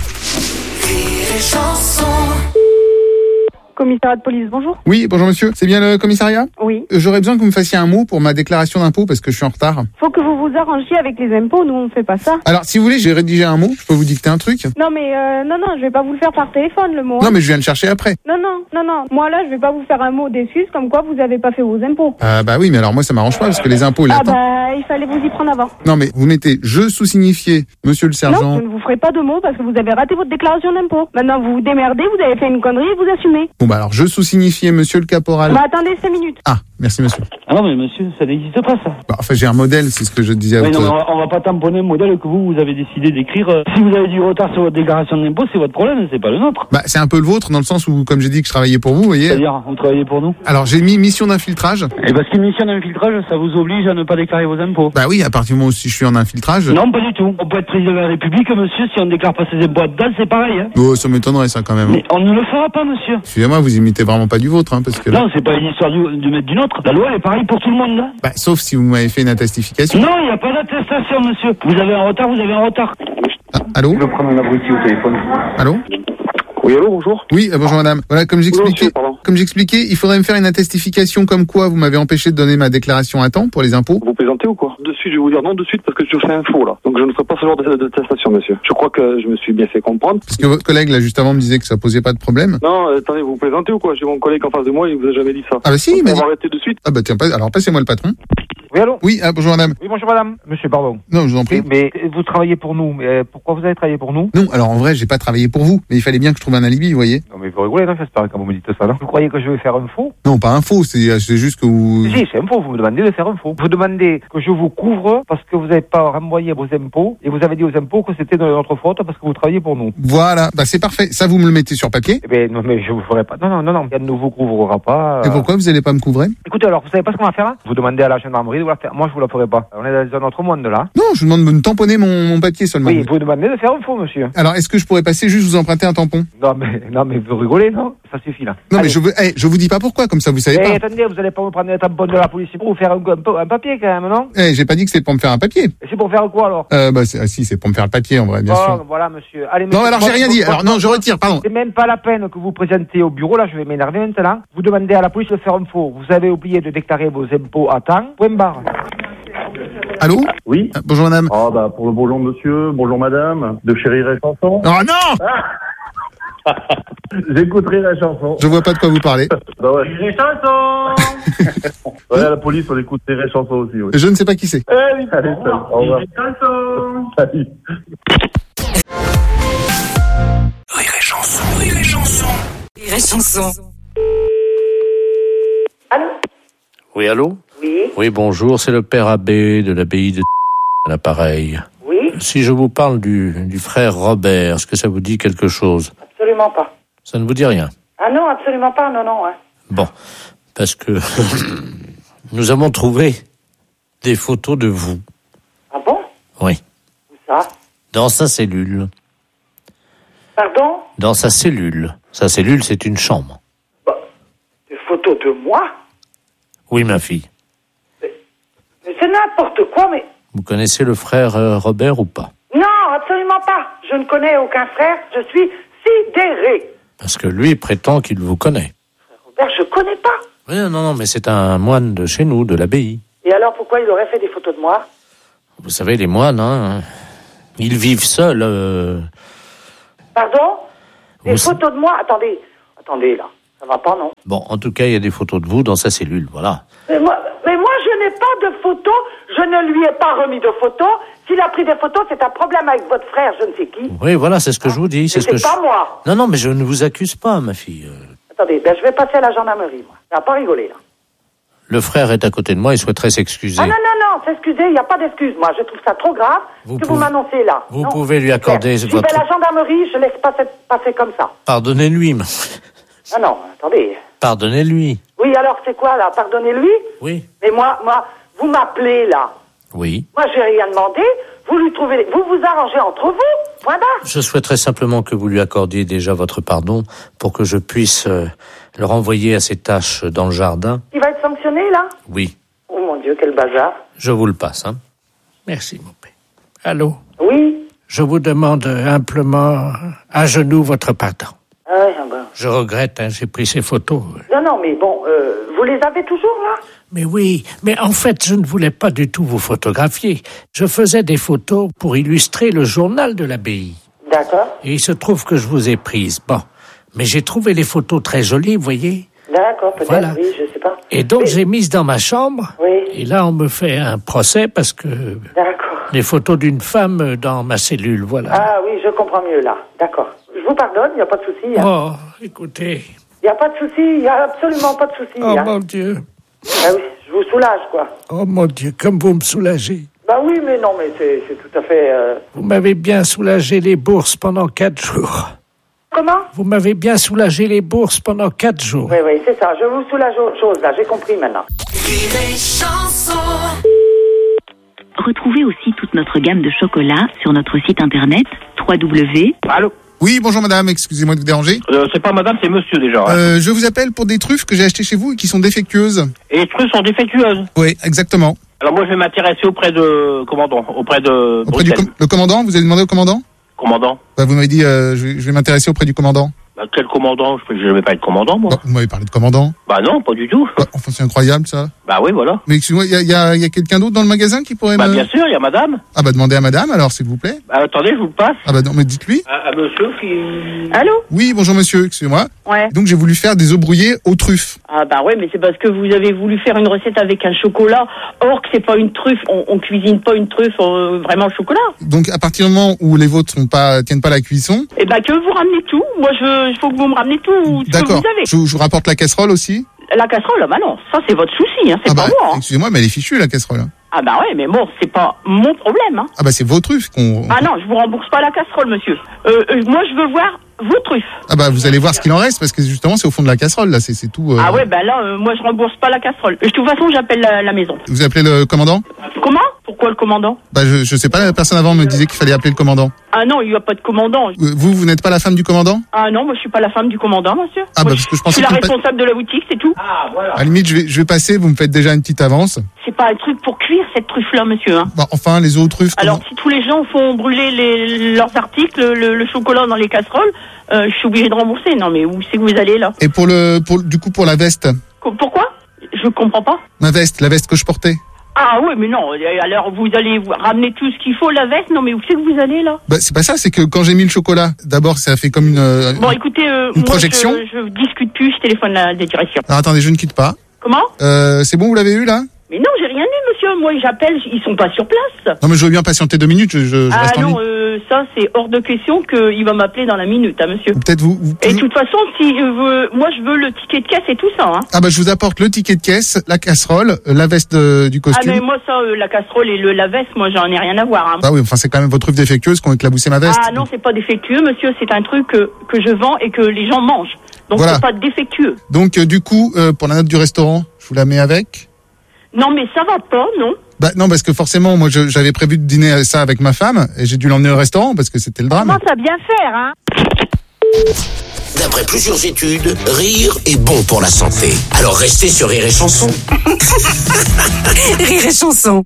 et chanson. Commissariat de police, bonjour. Oui, bonjour monsieur. C'est bien le commissariat? Oui. Euh, J'aurais besoin que vous me fassiez un mot pour ma déclaration d'impôt parce que je suis en retard. Faut que vous vous arrangiez avec les impôts, nous on fait pas ça. Alors, si vous voulez, j'ai rédigé un mot. Je peux vous dicter un truc? Non mais euh, non non, je vais pas vous le faire par téléphone le mot. Non, mais je viens le chercher après. Non non non non. Moi là, je vais pas vous faire un mot d'excuse comme quoi vous avez pas fait vos impôts. Ah bah oui, mais alors moi ça m'arrange pas parce que les impôts là. Ah bah il fallait vous y prendre avant. Non mais vous mettez je sous-signifié, monsieur le sergent. Non, je ne vous ferai pas de mots parce que vous avez raté votre déclaration d'impôt. Maintenant vous vous démerdez, vous avez fait une connerie et vous assumez. Bon bah alors je sous-signifié, monsieur le caporal. Bah attendez cinq minutes. Ah, merci monsieur. Ah non mais monsieur, ça n'existe pas ça. Bah, enfin j'ai un modèle, c'est ce que je disais à Oui, votre... non, on, va, on va pas tamponner un modèle que vous, vous avez décidé d'écrire. Euh, si vous avez du retard sur votre déclaration d'impôt, c'est votre problème, c'est pas le nôtre. Bah c'est un peu le vôtre dans le sens où, comme j'ai dit que je travaillais pour vous, vous voyez. C'est-à-dire, vous travaillez pour nous. Alors j'ai mis mission d'infiltrage. Et parce qu'une mission d'infiltrage, ça vous oblige à ne pas déclarer vos impôts. Bah oui, à partir du moment où si je suis en infiltrage... Non, pas du tout. On peut être président de la République, monsieur, si on ne déclare pas ses impôts à date, c'est pareil. Hein. Oh, ça m'étonnerait ça quand même. Mais on ne le fera pas, monsieur. Excusez-moi, vous imitez vraiment pas du vôtre, hein, parce que... Là... Non, c'est pas une histoire du, du maître du nôtre. La loi, elle est pareille pour tout le monde, là. Bah, sauf si vous m'avez fait une attestification. Non, il n'y a pas d'attestation, monsieur. Vous avez un retard, vous avez un retard. Ah, allô? Je vais prendre un abruti au téléphone. Allô? Oui, allô, bonjour. Oui, euh, bonjour madame. Voilà, comme j'expliquais, comme j'expliquais, il faudrait me faire une attestification comme quoi vous m'avez empêché de donner ma déclaration à temps pour les impôts. Vous plaisantez ou quoi? De suite, je vais vous dire non de suite parce que je fais un faux là. Donc je ne ferai pas ce genre de, de attestation, monsieur. Je crois que je me suis bien fait comprendre. Parce que votre collègue là juste avant me disait que ça posait pas de problème. Non, euh, attendez, vous plaisantez ou quoi? J'ai mon collègue en face de moi, il vous a jamais dit ça. Ah bah si, il m'a dit. On va arrêter de suite. Ah bah tiens, pas... alors passez-moi le patron. Oui, allô? Oui, ah, bonjour madame. Oui, bonjour madame. Monsieur, pardon. Non, je vous en prie. Oui, mais vous travaillez pour nous. Mais euh, pourquoi vous avez travaillé pour nous? Non, alors en vrai, j'ai pas travaillé pour vous, mais il fallait bien que je trouve un alibi, vous voyez. Non, mais vous rigolez, non? J'espère quand vous me dites ça, là. Vous croyez que je vais faire un faux? Non, pas un faux, c'est, c'est juste que vous... Si, c'est un faux. Vous me demandez de faire un faux. Vous demandez que je vous couvre parce que vous n'avez pas renvoyé vos impôts et vous avez dit aux impôts que c'était de notre faute parce que vous travaillez pour nous. Voilà, bah c'est parfait. Ça, vous me le mettez sur papier. Eh ben, non, mais je vous ferai pas. Non, non, non, non. Elle ne vous couvrira pas. Euh... Et pourquoi vous allez pas me couvrir? Écoutez, alors, vous savez pas ce qu'on va faire, là? Vous demandez à la gendarmerie de vous la faire. Moi, je vous la ferai pas. On est dans un autre monde, là. Non, je vous demande de me tamponner mon, mon papier seulement. Oui, vous demandez de faire un faux, monsieur. Alors, est-ce que je pourrais passer juste vous emprunter un tampon? Non, mais, non, mais vous rigolez, non? Ça suffit, là. Non, Allez. mais je veux, hey, je vous dis pas pourquoi, comme ça vous savez Eh, pas. attendez, vous allez pas me prendre les tampons de la police pour vous faire un, un, un papier, quand même, non? Eh, j'ai pas dit que c'était pour me faire un papier. Et c'est pour faire quoi, alors? Euh, bah, c'est, ah, si, c'est pour me faire le papier, en vrai, bien oh, sûr. Voilà, monsieur. Allez, monsieur. Non, alors, j'ai rien dit. Alors, non, je retire, pardon. C'est même pas la peine que vous présentez au bureau, là, je vais m'énerver maintenant. Vous demandez à la police de faire un faux. Vous avez oublié de déclarer vos impôts à temps. Point barre. Allô? Oui. Ah, bonjour madame. Ah bah pour le bonjour monsieur, bonjour madame, de chez Rire et Chanson. Oh non ah J'écouterai la chanson. Je vois pas de quoi vous parlez. Bah ouais. Rire et Chanson. Ouais, à la police on écoute Rire et Chanson aussi. Oui. Je ne sais pas qui c'est. Allez, salut, au revoir. Rire et Chanson. Salut. Rire et Chanson, Rire et Chanson. Rire et Chanson. Allô? Oui, allô? Oui. Oui, bonjour, c'est le père abbé de l'abbaye de à l'appareil. Oui. Si je vous parle du, du frère Robert, est-ce que ça vous dit quelque chose? Absolument pas. Ça ne vous dit rien? Ah non, absolument pas, non, non. Hein. Bon, parce que nous avons trouvé des photos de vous. Ah bon? Oui. Où ça? Dans sa cellule. Pardon? Dans sa cellule. Sa cellule, c'est une chambre. Bah, des photos de moi? Oui, ma fille. Mais, mais c'est n'importe quoi, mais... Vous connaissez le frère euh, Robert ou pas? Non, absolument pas. Je ne connais aucun frère. Je suis sidéré. Parce que lui prétend qu'il vous connaît. Robert, je connais pas. Oui, non, non, mais c'est un moine de chez nous, de l'abbaye. Et alors, pourquoi il aurait fait des photos de moi? Vous savez, les moines, hein, ils vivent seuls. Euh... Pardon? Des Vous... photos de moi? Attendez, attendez, là. Ça va pas, non? Bon, en tout cas, il y a des photos de vous dans sa cellule, voilà. Mais moi, mais moi je n'ai pas de photos. Je ne lui ai pas remis de photos. S'il a pris des photos, c'est un problème avec votre frère, je ne sais qui. Oui, voilà, c'est ce que hein? je vous dis. C'est, ce c'est que pas je... moi. Non, non, mais je ne vous accuse pas, ma fille. Attendez, ben je vais passer à la gendarmerie, moi. Ça va pas rigoler, là. Le frère est à côté de moi, il souhaiterait s'excuser. Ah non, non, non, s'excuser, il n'y a pas d'excuse, moi. Je trouve ça trop grave vous que pouvez... vous m'annoncez là. Vous non? pouvez lui accorder je votre... Je vais à la gendarmerie, je laisse pas passer comme ça. Pardonnez-lui, ma... Ah non, attendez. Pardonnez-lui. Oui, alors c'est quoi, là? Pardonnez-lui? Oui. Mais moi, moi, vous m'appelez, là. Oui. Moi, j'ai rien demandé. Vous lui trouvez... Vous vous arrangez entre vous. Point barre. Je souhaiterais simplement que vous lui accordiez déjà votre pardon pour que je puisse euh, le renvoyer à ses tâches dans le jardin. Il va être sanctionné, là? Oui. Oh mon Dieu, quel bazar. Je vous le passe, hein. Merci, mon père. Allô? Oui? Je vous demande humblement à genoux votre pardon. Ah oui, ben. Je regrette, hein, j'ai pris ces photos. Non, non, mais bon, euh, vous les avez toujours, là? Mais oui, mais en fait, je ne voulais pas du tout vous photographier. Je faisais des photos pour illustrer le journal de l'abbaye. D'accord. Et il se trouve que je vous ai prise. Bon, mais j'ai trouvé les photos très jolies, vous voyez. D'accord, peut-être, voilà. Oui, je sais pas. Et donc, mais... j'ai mise dans ma chambre. Oui. Et là, on me fait un procès parce que... D'accord. Les photos d'une femme dans ma cellule, voilà. Ah oui, je comprends mieux, là. D'accord. Je vous pardonne, il n'y a pas de souci. Hein. Oh, écoutez... Il n'y a pas de souci, il n'y a absolument pas de souci. Oh, hein. mon Dieu. Ah oui, je vous soulage, quoi. Oh, mon Dieu, comme vous me soulagez. Bah oui, mais non, mais c'est, c'est tout à fait... Euh... Vous m'avez bien soulagé les bourses pendant quatre jours. Comment? Vous m'avez bien soulagé les bourses pendant quatre jours. Oui, oui, c'est ça. Je vous soulage autre chose, là. J'ai compris, maintenant. Retrouvez aussi toute notre gamme de chocolats sur notre site internet w w w. Allô? Oui, bonjour madame, excusez-moi de vous déranger. Euh, c'est pas madame, c'est monsieur déjà. Hein. Euh, je vous appelle pour des truffes que j'ai achetées chez vous et qui sont défectueuses. Et les truffes sont défectueuses? Oui, exactement. Alors moi je vais m'intéresser auprès de... commandant, auprès de... Auprès du com- le commandant, vous avez demandé au commandant? Commandant. Bah, vous m'avez dit, euh, je, vais, je vais m'intéresser auprès du commandant. Bah, quel commandant? Je ne vais pas être commandant, moi. Bah, vous m'avez parlé de commandant. Bah non, pas du tout. Bah, enfin, c'est incroyable, ça. Bah oui, voilà. Mais excusez-moi, il y a, y a, y a quelqu'un d'autre dans le magasin qui pourrait bah, me... Bah bien sûr, il y a madame. Ah bah demandez à madame, alors, s'il vous plaît. Bah, attendez, je vous le passe. Ah bah non, mais dites-lui. À, à monsieur qui... Allô? Oui, bonjour monsieur, excusez-moi. Ouais. Donc j'ai voulu faire des œufs brouillés aux truffes. Ah bah ouais, mais c'est parce que vous avez voulu faire une recette avec un chocolat. Or que c'est pas une truffe, on, on cuisine pas une truffe euh, vraiment au chocolat. Donc à partir du moment où les vôtres sont pas, tiennent pas à la cuisson... Eh bah que vous ramenez tout. Moi, je, il faut que vous me ramenez tout. D'accord. Je, je vous rapporte la casserole aussi. La casserole, bah non, ça c'est votre souci, hein, c'est ah pas bah, moi. Hein. Excusez-moi, mais elle est fichue la casserole. Ah bah ouais, mais bon, c'est pas mon problème. Hein. Ah bah c'est vos truffes qu'on... Ah non, je vous rembourse pas la casserole, monsieur. Euh, euh, moi, je veux voir vos truffes. Ah bah vous allez voir ce qu'il en reste, parce que justement c'est au fond de la casserole, là, c'est, c'est tout... Euh... Ah ouais, bah là, euh, moi je rembourse pas la casserole. De toute façon, j'appelle la, la maison. Vous appelez le commandant? Comment? Pourquoi le commandant? Bah je, je sais pas, la personne avant me disait qu'il fallait appeler le commandant. Ah non, il n'y a pas de commandant. Vous, vous n'êtes pas la femme du commandant? Ah non, moi je suis pas la femme du commandant, monsieur. Ah moi, bah parce que je pensais je suis la que responsable pa... de la boutique, c'est tout. Ah voilà. À la limite, je vais, je vais passer, vous me faites déjà une petite avance. C'est pas un truc pour cuire cette truffe-là, monsieur. Hein. Bah enfin, les autres truffes... Alors comment... si tous les gens font brûler les, leurs articles, le, le chocolat dans les casseroles, euh, je suis obligée de rembourser. Non mais où c'est que vous allez là? Et pour le, pour, du coup pour la veste? Pourquoi? Je comprends pas. Ma veste, la veste que je portais. Ah oui, mais non, alors vous allez ramener tout ce qu'il faut, la veste, non mais où c'est que vous allez là? Bah c'est pas ça, c'est que quand j'ai mis le chocolat, d'abord ça a fait comme une... Bon écoutez, euh, une moi projection. je, je discute plus, je téléphone la, la direction. Alors attendez, je ne quitte pas. Comment? Euh, c'est bon, vous l'avez eu là? Mais non, j'ai rien eu, monsieur. Moi, j'appelle, ils sont pas sur place. Non, mais je veux bien patienter deux minutes, je, je, je ah reste en non, ligne. euh, ça, c'est hors de question qu'il va m'appeler dans la minute, hein, monsieur. Peut-être vous... vous et de toute façon, si euh, vous, moi, je veux le ticket de caisse et tout ça, hein. Ah bah, je vous apporte le ticket de caisse, la casserole, la veste de, du costume. Ah mais moi, ça, euh, la casserole et le, la veste, moi, j'en ai rien à voir, hein. Ah oui, enfin, c'est quand même votre truffe défectueuse qui ont éclaboussé ma veste. Ah non, c'est pas défectueux, monsieur, c'est un truc que, que je vends et que les gens mangent. Donc, voilà. C'est pas défectueux. Donc, euh, du coup, euh, pour la note du restaurant, je vous la mets avec? Non, mais ça va pas, non? Bah non, parce que forcément, moi, je, j'avais prévu de dîner ça avec ma femme et j'ai dû l'emmener au restaurant parce que c'était le drame. Comment ça bien faire, hein? D'après plusieurs études, rire est bon pour la santé. Alors restez sur Rire et Chanson. Rire et Chanson.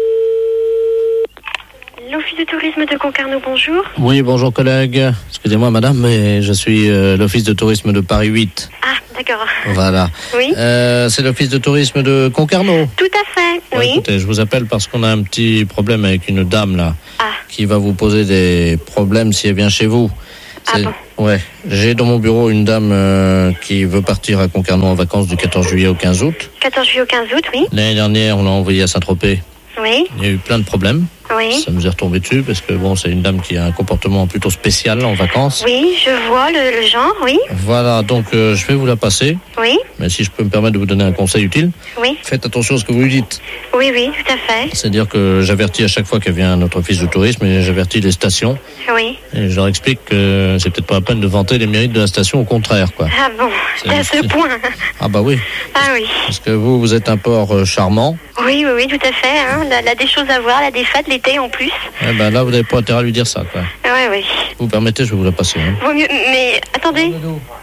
L'Office de tourisme de Concarneau, bonjour. Oui, bonjour collègue. Excusez-moi madame, mais je suis euh, l'Office de tourisme de Paris huit. Ah, d'accord. Voilà. Oui. Euh, c'est l'office de tourisme de Concarneau. Tout à fait, Ouais, oui. Écoutez, je vous appelle parce qu'on a un petit problème avec une dame là, Ah. qui va vous poser des problèmes si elle vient chez vous. Ah C'est- bon. Ouais, j'ai dans mon bureau une dame euh, qui veut partir à Concarneau en vacances du quatorze juillet au quinze août. quatorze juillet au quinze août, oui. L'année dernière, on l'a envoyée à Saint-Tropez. Oui, Il y a eu plein de problèmes. oui. Ça nous est retombé dessus parce que bon, c'est une dame qui a un comportement plutôt spécial en vacances. Oui, je vois le, le genre, oui. Voilà, donc euh, je vais vous la passer. Oui, Mais si je peux me permettre de vous donner un conseil utile, oui. faites attention à ce que vous lui dites. Oui, oui, tout à fait. C'est-à-dire que j'avertis à chaque fois qu'elle vient à notre office de tourisme et j'avertis les stations. Oui. Et je leur explique que c'est peut-être pas la peine de vanter les mérites de la station, au contraire, quoi. Ah bon, c'est à ce point. Ah bah oui, Ah oui. parce que vous, vous êtes un port euh, charmant. Oui, oui, oui, tout à fait. Hein. Elle a des choses à voir, elle a des fêtes l'été en plus. Eh ben là, vous n'avez pas intérêt à lui dire ça, quoi. Oui, oui. Vous permettez, je vais vous la passer. Hein. Vaut mieux, mais attendez.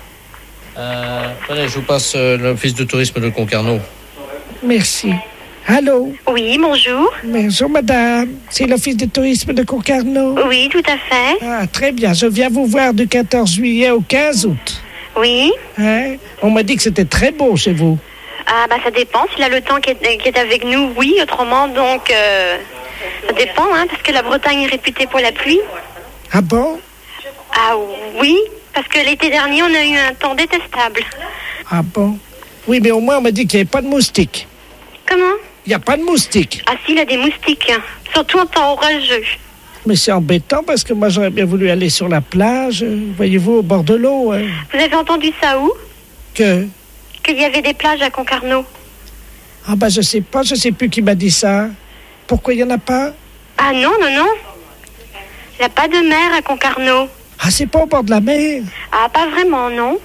Euh, allez, je vous passe euh, l'office de tourisme de Concarneau. Merci. Allô? Oui, bonjour. Bonjour, madame. C'est l'office de tourisme de Concarneau? Oui, tout à fait. Ah, très bien. Je viens vous voir du quatorze juillet au quinze août. Oui. Hein? On m'a dit que c'était très beau chez vous. Ah bah ça dépend, s'il a le temps qui est, qui est avec nous, oui, autrement donc euh, ça dépend, hein, parce que la Bretagne est réputée pour la pluie. Ah bon? Ah oui, parce que l'été dernier on a eu un temps détestable. Ah bon? Oui, mais au moins on m'a dit qu'il n'y avait pas de moustiques. Comment? Il n'y a pas de moustiques. Ah si, il y a des moustiques, hein, surtout en temps orageux. Mais c'est embêtant parce que moi j'aurais bien voulu aller sur la plage, euh, voyez-vous, au bord de l'eau. Hein. Vous avez entendu ça où? Que? Qu'il y avait des plages à Concarneau. Ah bah je sais pas, je sais plus qui m'a dit ça. Pourquoi il n'y en a pas? Ah non, non, non. Il n'y a pas de mer à Concarneau. Ah, c'est pas au bord de la mer? Ah, pas vraiment, non.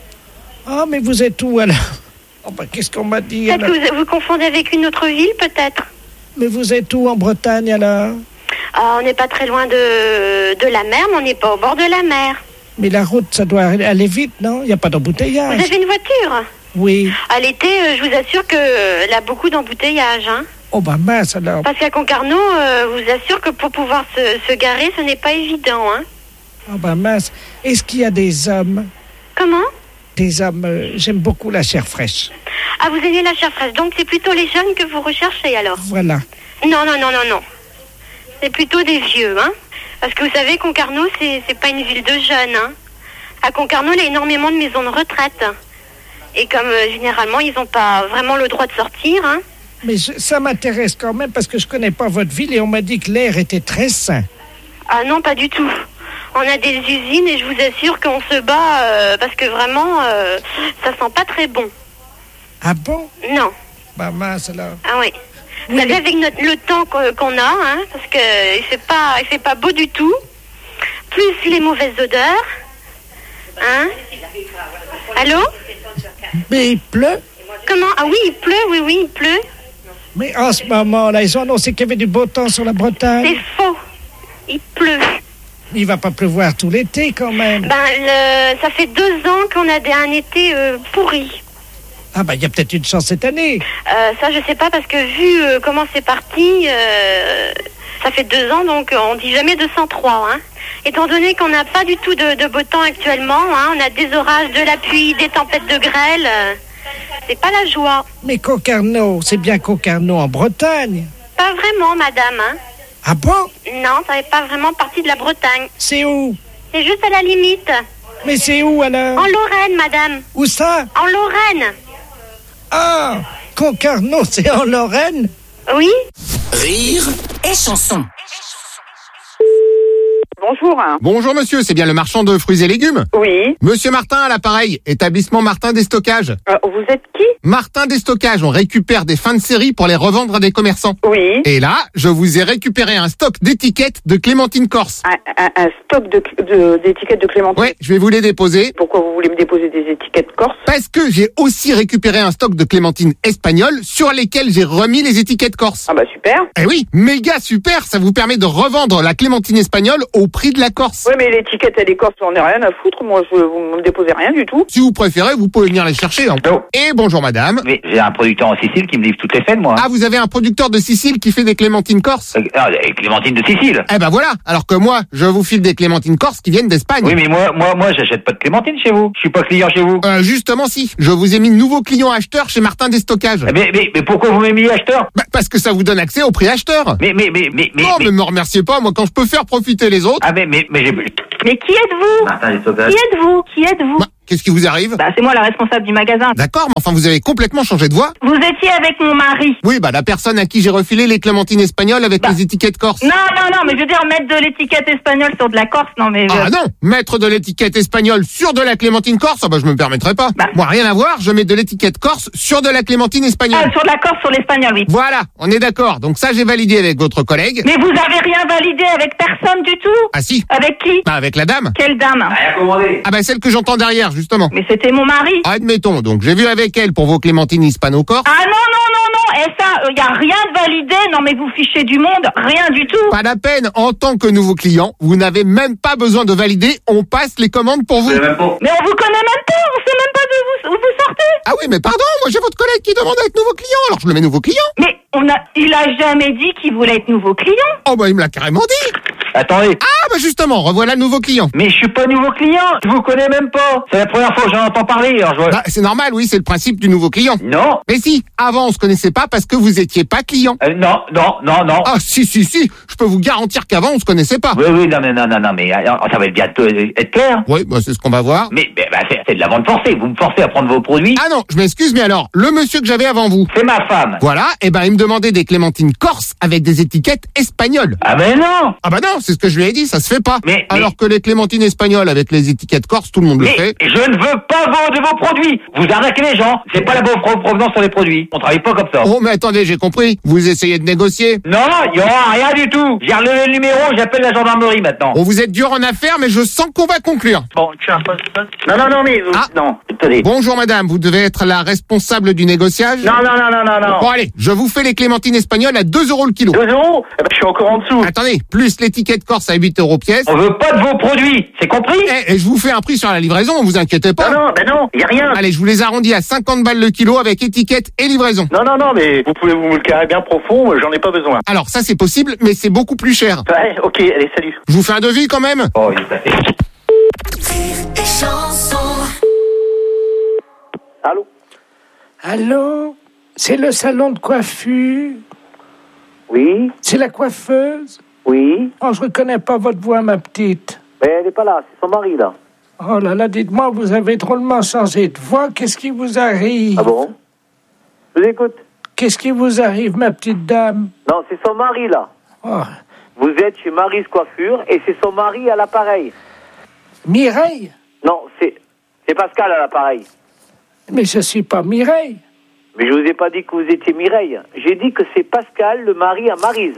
Ah, mais vous êtes où alors? Oh bah qu'est-ce qu'on m'a dit Peut-être alors? que vous, vous confondez avec une autre ville, peut-être. Mais vous êtes où en Bretagne alors? Ah, on n'est pas très loin de, de la mer, mais on n'est pas au bord de la mer. Mais la route, ça doit aller vite, non? Il n'y a pas d'embouteillage. Vous avez une voiture? Oui. À l'été, euh, je vous assure que euh, elle a beaucoup d'embouteillages. Hein. Oh bah mince alors. Parce qu'à Concarneau, euh, je vous assure que pour pouvoir se, se garer, ce n'est pas évident. Hein. Oh bah mince. Est-ce qu'il y a des hommes? Comment? Des hommes, euh, j'aime beaucoup la chair fraîche. Ah, vous aimez la chair fraîche, donc c'est plutôt les jeunes que vous recherchez alors? Voilà. Non, non, non, non, non. C'est plutôt des vieux, hein. Parce que vous savez, Concarneau, c'est, c'est pas une ville de jeunes, hein. À Concarneau, il y a énormément de maisons de retraite. Et comme euh, généralement, ils n'ont pas vraiment le droit de sortir, hein. Mais je- ça m'intéresse quand même parce que je connais pas votre ville et on m'a dit que l'air était très sain. Ah non, pas du tout. On a des usines et je vous assure qu'on se bat euh, parce que vraiment, euh, ça sent pas très bon. Ah bon? Non. Bah mince alors. Ah oui. Vous savez, avec notre, le temps qu'on, qu'on a, hein, parce que il fait pas, il fait pas beau du tout, plus les mauvaises odeurs, hein. Allô? Mais il pleut? Comment? Ah oui, il pleut, oui, oui, il pleut. Mais en ce moment-là, ils ont annoncé qu'il y avait du beau temps sur la Bretagne. C'est faux. Il pleut. Il va pas pleuvoir tout l'été quand même. Ben, le, ça fait deux ans qu'on a des, un été euh, pourri. Ah bah il y a peut-être une chance cette année. Euh, ça, je sais pas, parce que vu euh, comment c'est parti, euh, ça fait deux ans, donc euh, on dit jamais deux cent trois. Hein. Étant donné qu'on n'a pas du tout de, de beau temps actuellement, hein, on a des orages, de la pluie, des tempêtes de grêle, euh, c'est pas la joie. Mais Concarneau, c'est bien Concarneau en Bretagne. Pas vraiment, madame. Hein. Ah bon? Non, ça n'est pas vraiment partie de la Bretagne. C'est où? C'est juste à la limite. Mais c'est où alors? En Lorraine, madame. Où ça? En Lorraine. Ah, Concarneau, c'est en Lorraine? Oui. Rire et chanson. Bonjour. Bonjour monsieur, c'est bien le marchand de fruits et légumes? Oui. Monsieur Martin à l'appareil, établissement Martin Déstockage. Euh, vous êtes qui? Martin Déstockage, on récupère des fins de série pour les revendre à des commerçants. Oui. Et là, je vous ai récupéré un stock d'étiquettes de clémentine corse. Un, un, un stock de, de, d'étiquettes de clémentine? Ouais, je vais vous les déposer. Pourquoi vous voulez me déposer des étiquettes corse? Parce que j'ai aussi récupéré un stock de clémentine espagnole sur lesquelles j'ai remis les étiquettes corse. Ah bah super. Eh oui, méga super, ça vous permet de revendre la clémentine espagnole au prix de la Corse. Oui, mais l'étiquette et les Corses, on n'a rien à foutre. Moi, je, vous ne me déposez rien du tout. Si vous préférez, vous pouvez venir les chercher. Hein. Oh. Et bonjour madame. Mais j'ai un producteur en Sicile qui me livre toutes les semaines, moi. Ah, vous avez un producteur de Sicile qui fait des clémentines corse? Euh, ah, les clémentines de Sicile. Eh ben voilà. Alors que moi, je vous file des clémentines corse qui viennent d'Espagne. Oui, mais moi, moi, moi, j'achète pas de clémentines chez vous. Je suis pas client chez vous. Euh, justement, si. Je vous ai mis nouveau client acheteur chez Martin Déstockage. Mais, mais, mais pourquoi vous m'avez mis acheteur? Bah, parce que ça vous donne accès au prix acheteur. Mais, mais, mais, mais, mais. Non, mais, mais me remerciez pas, moi, quand je peux faire profiter les autres. Ah, mais, mais, mais j'ai. Mais qui êtes-vous? Martin Déstockage. Qui êtes-vous? Qui êtes-vous? Bah, qu'est-ce qui vous arrive? Bah, c'est moi la responsable du magasin. D'accord, mais enfin, vous avez complètement changé de voix. Vous étiez avec mon mari. Oui, bah, la personne à qui j'ai refilé les clémentines espagnoles avec bah. les étiquettes corse. Non, non, non, mais je veux dire, mettre de l'étiquette espagnole sur de la Corse, non, mais. Ah, non! Mettre de l'étiquette espagnole sur de la clémentine corse, ah, bah, je me permettrai pas. Bah. Moi, rien à voir, je mets de l'étiquette corse sur de la clémentine espagnole. Ah, sur de la Corse, sur l'espagnol, oui. Voilà, on est d'accord. Donc ça, j'ai validé avec votre collègue. Mais vous avez rien validé avec personne du tout? Ah, si. Avec qui? Bah, avec la dame. Quelle dame? Rien commandé. Ah, bah, celle que j'entends derrière, justement. Mais c'était mon mari. Admettons, donc j'ai vu avec elle pour vos clémentines hispano-corse. Ah non, non, non, non, et ça, il euh, y a rien de validé, non mais vous fichez du monde, rien du tout. Pas la peine, en tant que nouveau client, vous n'avez même pas besoin de valider, on passe les commandes pour vous. Mais on vous connaît même pas, on sait même pas d'où vous, où vous sortez. Ah oui, mais pardon, moi j'ai votre collègue qui demande à être nouveau client, alors je le mets nouveau client. Mais on a, il a jamais dit qu'il voulait être nouveau client. Oh bah il me l'a carrément dit. Attendez. Ah bah justement, revoilà le nouveau client. Mais je suis pas nouveau client, je vous connais même pas. C'est la première fois que j'en entends parler. Alors je... Bah c'est normal, oui, c'est le principe du nouveau client. Non. Mais si, avant on se connaissait pas parce que vous étiez pas client. Euh, non, non, non, non. Ah si, si, si, je peux vous garantir qu'avant on se connaissait pas. Oui, oui, non, mais non, non, non, mais alors, ça va être bientôt être clair. Oui, bah c'est ce qu'on va voir. Mais, mais bah, c'est, c'est de la vente forcée, vous me forcez à prendre vos produits. Ah non, je m'excuse, mais alors, le monsieur que j'avais avant vous. C'est ma femme. Voilà, et ben il me demandait des clémentines corse avec des étiquettes espagnoles. Ah ben non. Ah bah non, c'est ce que je lui ai dit, ça se fait pas. Mais, alors mais... que les clémentines espagnoles avec les étiquettes corse, tout le monde mais le fait. Je ne veux pas vendre vos produits. Vous arnaquez les gens. C'est pas la bonne provenance sur les produits. On travaille pas comme ça. Oh mais attendez, j'ai compris. Vous essayez de négocier. Non, il y aura rien du tout. J'ai relevé le numéro, j'appelle la gendarmerie maintenant. Oh, vous êtes dur en affaires, mais je sens qu'on va conclure. Bon, tu as un poste. Non, non, non, mais ah. non. Attendez. Bonjour madame, vous devez être la responsable du négociage. Non, non, non, non, non, non. Bon allez, je vous fais les clémentines espagnoles à deux euros le kilo. deux euros eh ben, je suis encore en dessous. Attendez, plus l'étiquette corse à huit euros pièce. On veut pas de vos produits, c'est compris? Et, et je vous fais un prix sur la livraison, vous inquiétez pas. Non, non, ben non, y a rien. Allez, je vous les arrondis à cinquante balles le kilo avec étiquette et livraison. Non, non, non, mais vous pouvez vous me le carrer bien profond, j'en ai pas besoin. Alors ça c'est possible, mais c'est beaucoup plus cher. Ouais, ok, allez, salut. Je vous fais un devis quand même. Oh, il est passé. Allô? Allô? C'est le salon de coiffure? Oui. C'est la coiffeuse? Oui. Oh, je reconnais pas votre voix, ma petite. Mais elle n'est pas là, c'est son mari, là. Oh là là, dites-moi, vous avez drôlement changé de voix. Qu'est-ce qui vous arrive? Ah bon? Je vous écoute. Qu'est-ce qui vous arrive, ma petite dame? Non, c'est son mari, là. Oh. Vous êtes chez Mary's Coiffure et c'est son mari à l'appareil. Mireille? Non, c'est, c'est Pascal à l'appareil. Mais je suis pas Mireille. Mais je vous ai pas dit que vous étiez Mireille. J'ai dit que c'est Pascal, le mari à Maryse.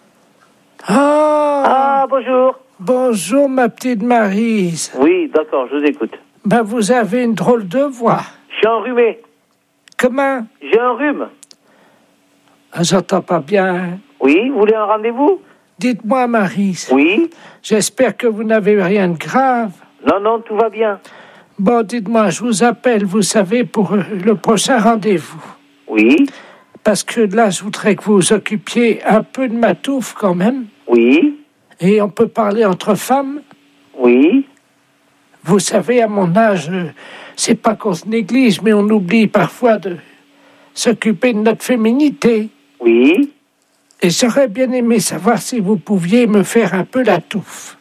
Ah. Ah, bonjour. Bonjour, ma petite Maryse. Oui, d'accord, je vous écoute. Ben, vous avez une drôle de voix. Je suis enrhumé. Comment? J'ai un rhume. Ah, j'entends pas bien. Oui, vous voulez un rendez-vous? Dites-moi, Maryse. Oui. J'espère que vous n'avez rien de grave. Non, non, tout va bien. Bon, dites-moi, je vous appelle, vous savez, pour le prochain rendez-vous. Oui. Parce que là, je voudrais que vous vous occupiez un peu de ma touffe, quand même. Oui. Et on peut parler entre femmes. Oui. Vous savez, à mon âge, c'est pas qu'on se néglige, mais on oublie parfois de s'occuper de notre féminité. Oui. Et j'aurais bien aimé savoir si vous pouviez me faire un peu la touffe.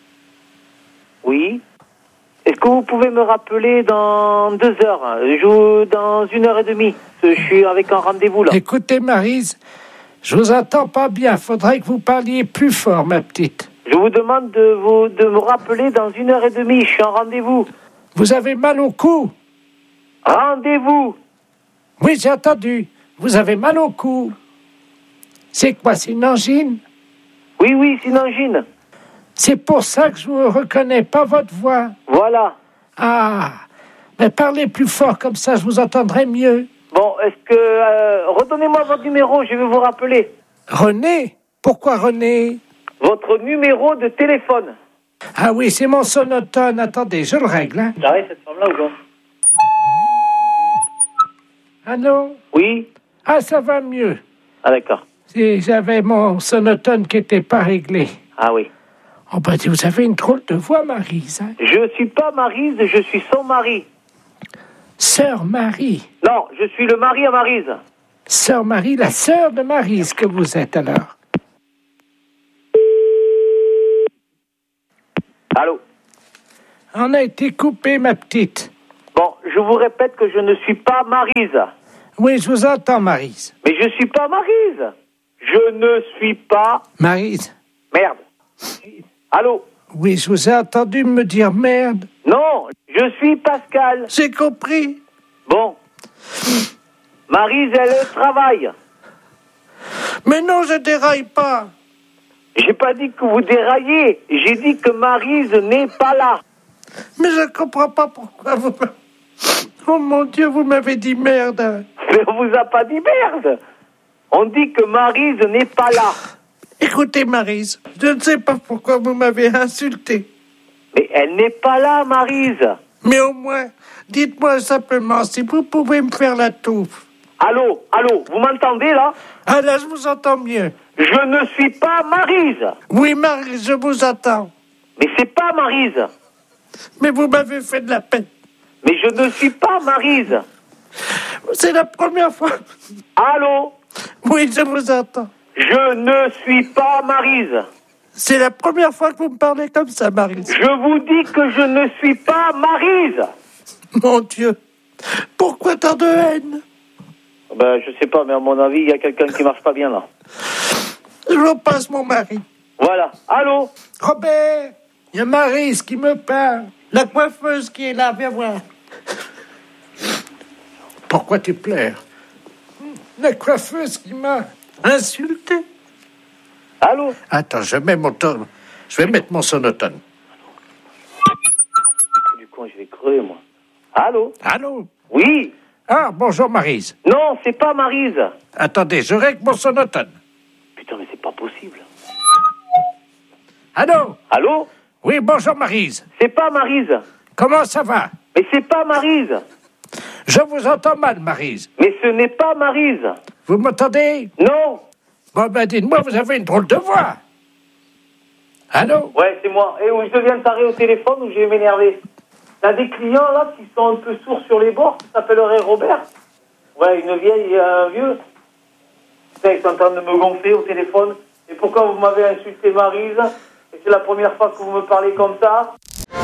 Oui. Est-ce que vous pouvez me rappeler dans deux heures? Je joue dans une heure et demie. Je suis avec un rendez-vous, là. Écoutez, Maryse, je vous entends pas bien. Faudrait que vous parliez plus fort, ma petite. Je vous demande de, vous, de me rappeler dans une heure et demie. Je suis en rendez-vous. Vous avez mal au cou? Rendez-vous. Oui, j'ai entendu. Vous avez mal au cou. C'est quoi, c'est une angine? Oui, oui, c'est une angine. C'est pour ça que je ne reconnais pas votre voix. Voilà. Ah, mais parlez plus fort, comme ça je vous entendrai mieux. Bon, est-ce que... Euh, redonnez-moi votre numéro, je vais vous rappeler. René? Pourquoi René? Votre numéro de téléphone. Ah oui, c'est mon sonotone. Attendez, je le règle. Hein. T'arrêtes cette femme-là ou quoi? Allô? Oui. Ah, ça va mieux. Ah d'accord. Si j'avais mon sonotone qui n'était pas réglé. Ah oui. Oh bah vous avez une drôle de voix, Maryse. Hein? Je suis pas Maryse, je suis son mari. Sœur Marie. Non, je suis le mari à Maryse. Sœur Marie, la sœur de Maryse que vous êtes alors. Allô? On a été coupé, ma petite. Bon, je vous répète que je ne suis pas Maryse. Oui, je vous entends, Maryse. Mais je suis pas Maryse. Je ne suis pas... Maryse. Merde. Allô? Oui, je vous ai entendu me dire merde. Non, je suis Pascal. J'ai compris. Bon. Maryse, elle travaille. Mais non, je déraille pas. J'ai pas dit que vous déraillez. J'ai dit que Maryse n'est pas là. Mais je comprends pas pourquoi vous... Oh mon Dieu, vous m'avez dit merde. Mais on vous a pas dit merde. On dit que Maryse n'est pas là. Écoutez, Maryse, je ne sais pas pourquoi vous m'avez insulté. Mais elle n'est pas là, Maryse. Mais au moins, dites-moi simplement si vous pouvez me faire la touffe. Allô, allô, vous m'entendez là? Ah là, je vous entends mieux. Je ne suis pas Maryse. Oui, Maryse, je vous attends. Mais c'est pas Maryse. Mais vous m'avez fait de la peine. Mais je ne suis pas Maryse. C'est la première fois. Allô? Oui, je vous entends. Je ne suis pas Maryse. C'est la première fois que vous me parlez comme ça, Maryse. Je vous dis que je ne suis pas Maryse. Mon Dieu. Pourquoi tant de haine? Ben, je sais pas, mais à mon avis, il y a quelqu'un qui marche pas bien là. Je vous passe mon mari. Voilà. Allô? Robert, il y a Maryse qui me parle. La coiffeuse qui est là, viens voir. Pourquoi tu pleures? La coiffeuse qui m'a insulté. Allô? Attends, je mets mon ton... Je vais mettre mon sonotone. Du coup, je vais crever, moi. Allô? Allô? Oui? Ah, bonjour, Maryse. Non, c'est pas Maryse. Attendez, je règle mon sonotone. Putain, mais c'est pas possible. Allô? Allô? Oui, bonjour, Maryse. C'est pas Maryse. Comment ça va? Mais c'est pas Maryse. Je vous entends mal, Maryse. Mais ce n'est pas Maryse. Vous m'entendez? Non. Bon, ben, dites-moi, vous avez une drôle de voix. Allô? Ouais, c'est moi. Et où je deviens taré au téléphone ou je vais m'énerver? Il y a des clients, là, qui sont un peu sourds sur les bords, qui s'appelleraient Robert. Ouais, une vieille et un vieux. Putain, ils sont en train de me gonfler au téléphone. Et pourquoi vous m'avez insulté, Maryse? Et c'est la première fois que vous me parlez comme ça?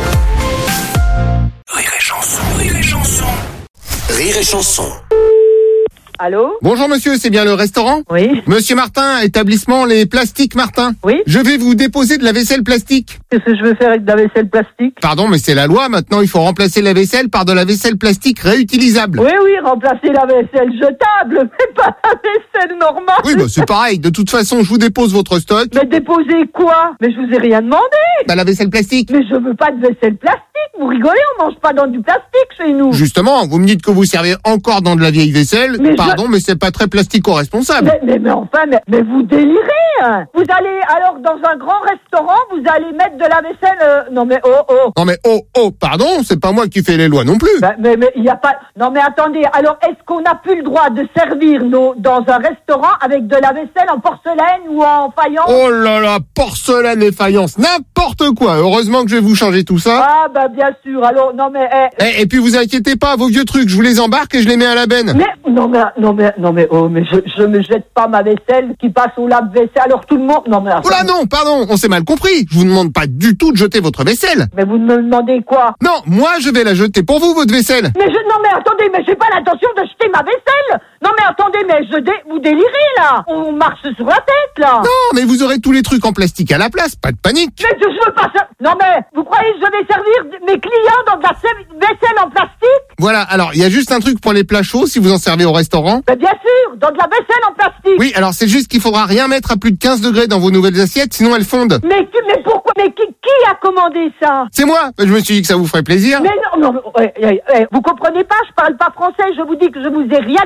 Rire et chanson, rire et chanson. Rire et chanson. Allô? Bonjour monsieur, c'est bien le restaurant? Oui. Monsieur Martin, établissement Les Plastiques Martin. Oui. Je vais vous déposer de la vaisselle plastique. Qu'est-ce que je veux faire avec de la vaisselle plastique? Pardon, mais c'est la loi, maintenant il faut remplacer la vaisselle par de la vaisselle plastique réutilisable. Oui, oui, remplacer la vaisselle jetable, mais pas la vaisselle normale. Oui, bah c'est pareil, de toute façon je vous dépose votre stock. Mais déposer quoi? Mais je vous ai rien demandé. Bah la vaisselle plastique. Mais je veux pas de vaisselle plastique, vous rigolez, on mange pas dans du plastique chez nous. Justement, vous me dites que vous servez encore dans de la vieille vaisselle. Mais Pardon, je... mais c'est pas très plastico-responsable. Mais, mais, mais enfin, mais, mais vous délirez, hein. Vous allez, alors, dans un grand restaurant, vous allez mettre de la vaisselle... Euh... Non mais, oh, oh. Non mais, oh, oh, pardon, c'est pas moi qui fais les lois non plus. Ben, mais, mais, il y a pas... Non mais attendez, alors, est-ce qu'on n'a plus le droit de servir nos... dans un restaurant avec de la vaisselle en porcelaine ou en faïence? Oh là là, porcelaine et faïence, n'importe quoi. Heureusement que je vais vous changer tout ça. Ah bah bien sûr, alors, non mais... Eh, eh, et puis vous inquiétez pas, vos vieux trucs, je vous les embarque et je les mets à la benne. Mais, non mais, non mais, non mais, oh, mais je, je me jette pas ma vaisselle qui passe au lave-vaisselle, alors tout le monde... Non mais... Oh là non, pardon, on s'est mal compris. Je vous demande pas du tout de jeter votre vaisselle. Mais vous me demandez quoi? Non, moi je vais la jeter pour vous, votre vaisselle. Mais je... Non mais attendez, mais j'ai pas l'intention de jeter ma vaisselle. Non mais attendez, mais je dé... vous délirez là. On marche sur la tête là. Non, mais vous aurez tous les trucs en plastique à la place, pas de panique. Mais je veux pas ça. Non mais, vous croyez que je vais servir mes clients dans de la vaisselle en plastique? Voilà, alors il y a juste un truc pour les plats chauds si vous en servez au restaurant. Mais bien sûr, dans de la vaisselle en plastique. Oui, alors c'est juste qu'il faudra rien mettre à plus de quinze degrés dans vos nouvelles assiettes, sinon elles fondent. Mais, mais pourquoi? Mais qui, qui a commandé ça? C'est moi. Je me suis dit que ça vous ferait plaisir. Mais non, non, ouais, ouais, ouais, vous comprenez pas, je parle pas français, je vous dis que je vous ai rien commandé.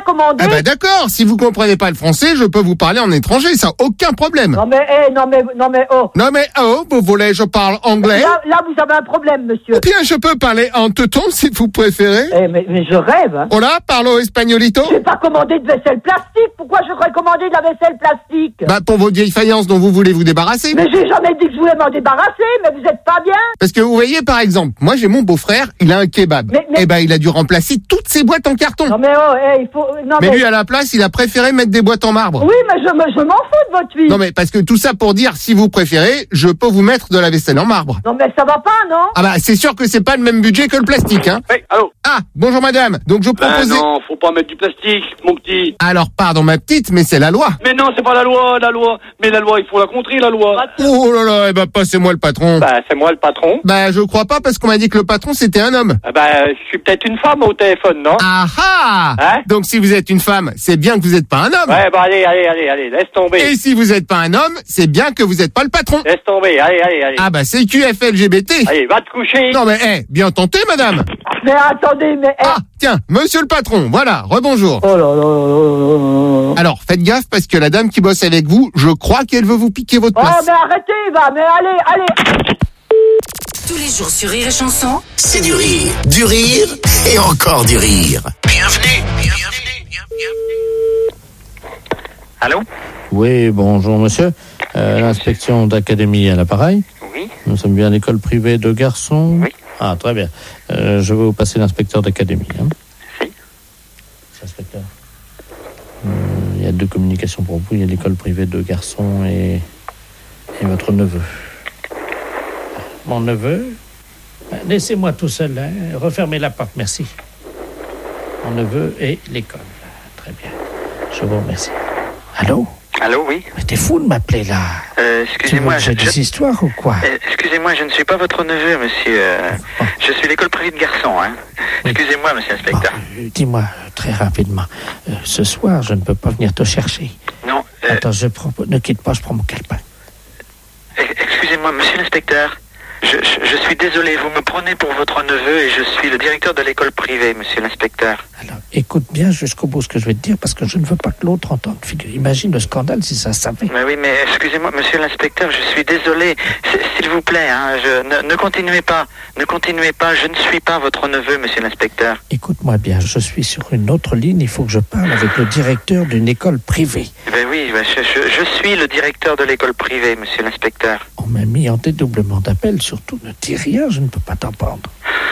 Ah bah d'accord, si vous comprenez pas le français, je peux vous parler en étranger, ça aucun problème. Non mais, eh, non mais, non mais, oh. Non mais oh, vous voulez je parle anglais? Là, là, vous avez un problème, monsieur. Ou bien je peux parler en teuton si vous préférez. Eh, mais, mais je rêve. Hein. Hola, parlo espagnolito. J'ai pas commandé de vaisselle plastique. Pourquoi je devrais commander de la vaisselle plastique? Bah pour vos vieilles faïences dont vous voulez vous débarrasser. Mais j'ai jamais dit que je voulais m'en débarrasser, mais vous êtes pas bien. Parce que vous voyez par exemple, moi j'ai mon beau-frère, il a un kebab. Mais, mais... Eh ben il a dû remplacer toutes ses boîtes en carton. Non mais oh, eh, il faut. Non, mais, mais lui à la place, il a préféré mettre des boîtes en marbre. Oui, mais je, je m'en fous de votre vie. Non mais parce que tout ça pour dire, si vous préférez, je peux vous mettre de la vaisselle en marbre. Non mais ça va pas, non? Ah bah c'est sûr que c'est pas le même budget que le plastique, hein. Oui, allô. Ah, bonjour madame. Donc je proposais. Ah non, faut pas mettre du plastique, mon petit. Alors pardon ma petite, mais c'est la loi. Mais non, c'est pas la loi, la loi. Mais la loi, il faut la contrer, la loi. Oh là là, eh ben passez-moi le patron. Bah c'est moi le patron. Bah je crois pas parce qu'on m'a dit que le patron c'était un homme. Ah bah je suis peut-être une femme au téléphone, non? Ah ah. Hein? Donc si vous êtes une femme, c'est bien que vous êtes pas un homme. Ouais bah allez, allez, allez, allez, laisse tomber. Et si vous êtes pas un homme, c'est bien que vous êtes pas le patron. Laisse tomber, allez, allez, allez. Ah bah c'est Q F L G B T. Allez, va te coucher. Non mais eh, bien tenté madame. Mais attendez, mais... Eh. Ah, tiens, monsieur le patron, voilà, rebonjour. Oh là là là là là. Alors, faites gaffe parce que la dame qui bosse avec vous, je crois qu'elle veut vous piquer votre place. Oh, mais arrêtez, va, mais allez, allez. Tous les jours sur Rire et Chanson, c'est du rire, du rire et encore du rire. Bienvenue, bienvenue, bienvenue. Allô? Oui, bonjour monsieur. Euh, l'inspection d'académie à l'appareil. Oui. Nous sommes bien à l'école privée de garçons. Oui. Ah, très bien. Euh, je vais vous passer l'inspecteur d'académie. Hein. Si. Inspecteur. Euh, il y a deux communications pour vous. Il y a l'école privée de garçons et, et votre neveu. Mon neveu? Laissez-moi tout seul. Hein. Refermez la porte, merci. Mon neveu et l'école. Très bien. Je vous remercie. Allô? Allô, oui. Mais t'es fou de m'appeler là. Euh, excusez-moi. J'ai des histoires ou quoi? euh, Excusez-moi, je ne suis pas votre neveu, monsieur. Euh, oh. Je suis l'école privée de garçons, hein. Oui. Excusez-moi, monsieur l'inspecteur. Oh, euh, dis-moi très rapidement. Euh, ce soir, je ne peux pas venir te chercher. Non. Euh... Attends, je prends... ne quitte pas, je prends mon calepin. Excusez-moi, monsieur l'inspecteur. Je, je, je suis désolé, vous me prenez pour votre neveu et je suis le directeur de l'école privée, monsieur l'inspecteur. Alors, écoute bien jusqu'au bout ce que je vais te dire parce que je ne veux pas que l'autre entende. Imagine le scandale si ça savait. Mais oui, mais excusez-moi, monsieur l'inspecteur, je suis désolé. S'il vous plaît, hein, je, ne, ne continuez pas. Ne continuez pas, je ne suis pas votre neveu, monsieur l'inspecteur. Écoute-moi bien, je suis sur une autre ligne, il faut que je parle avec le directeur d'une école privée. Ben oui, ben je, je, je suis le directeur de l'école privée, monsieur l'inspecteur. On m'a mis en dédoublement d'appel, surtout ne dis rien, je ne peux pas t'entendre.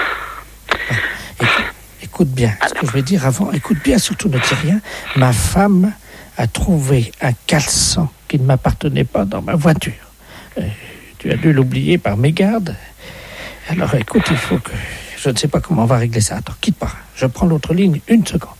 Écoute, écoute bien, ce que je vais dire avant, écoute bien, surtout ne dis rien. Ma femme a trouvé un caleçon qui ne m'appartenait pas dans ma voiture. Euh, tu as dû l'oublier par mégarde. Alors écoute, il faut que... Je ne sais pas comment on va régler ça. Attends, quitte pas. Je prends l'autre ligne, une seconde.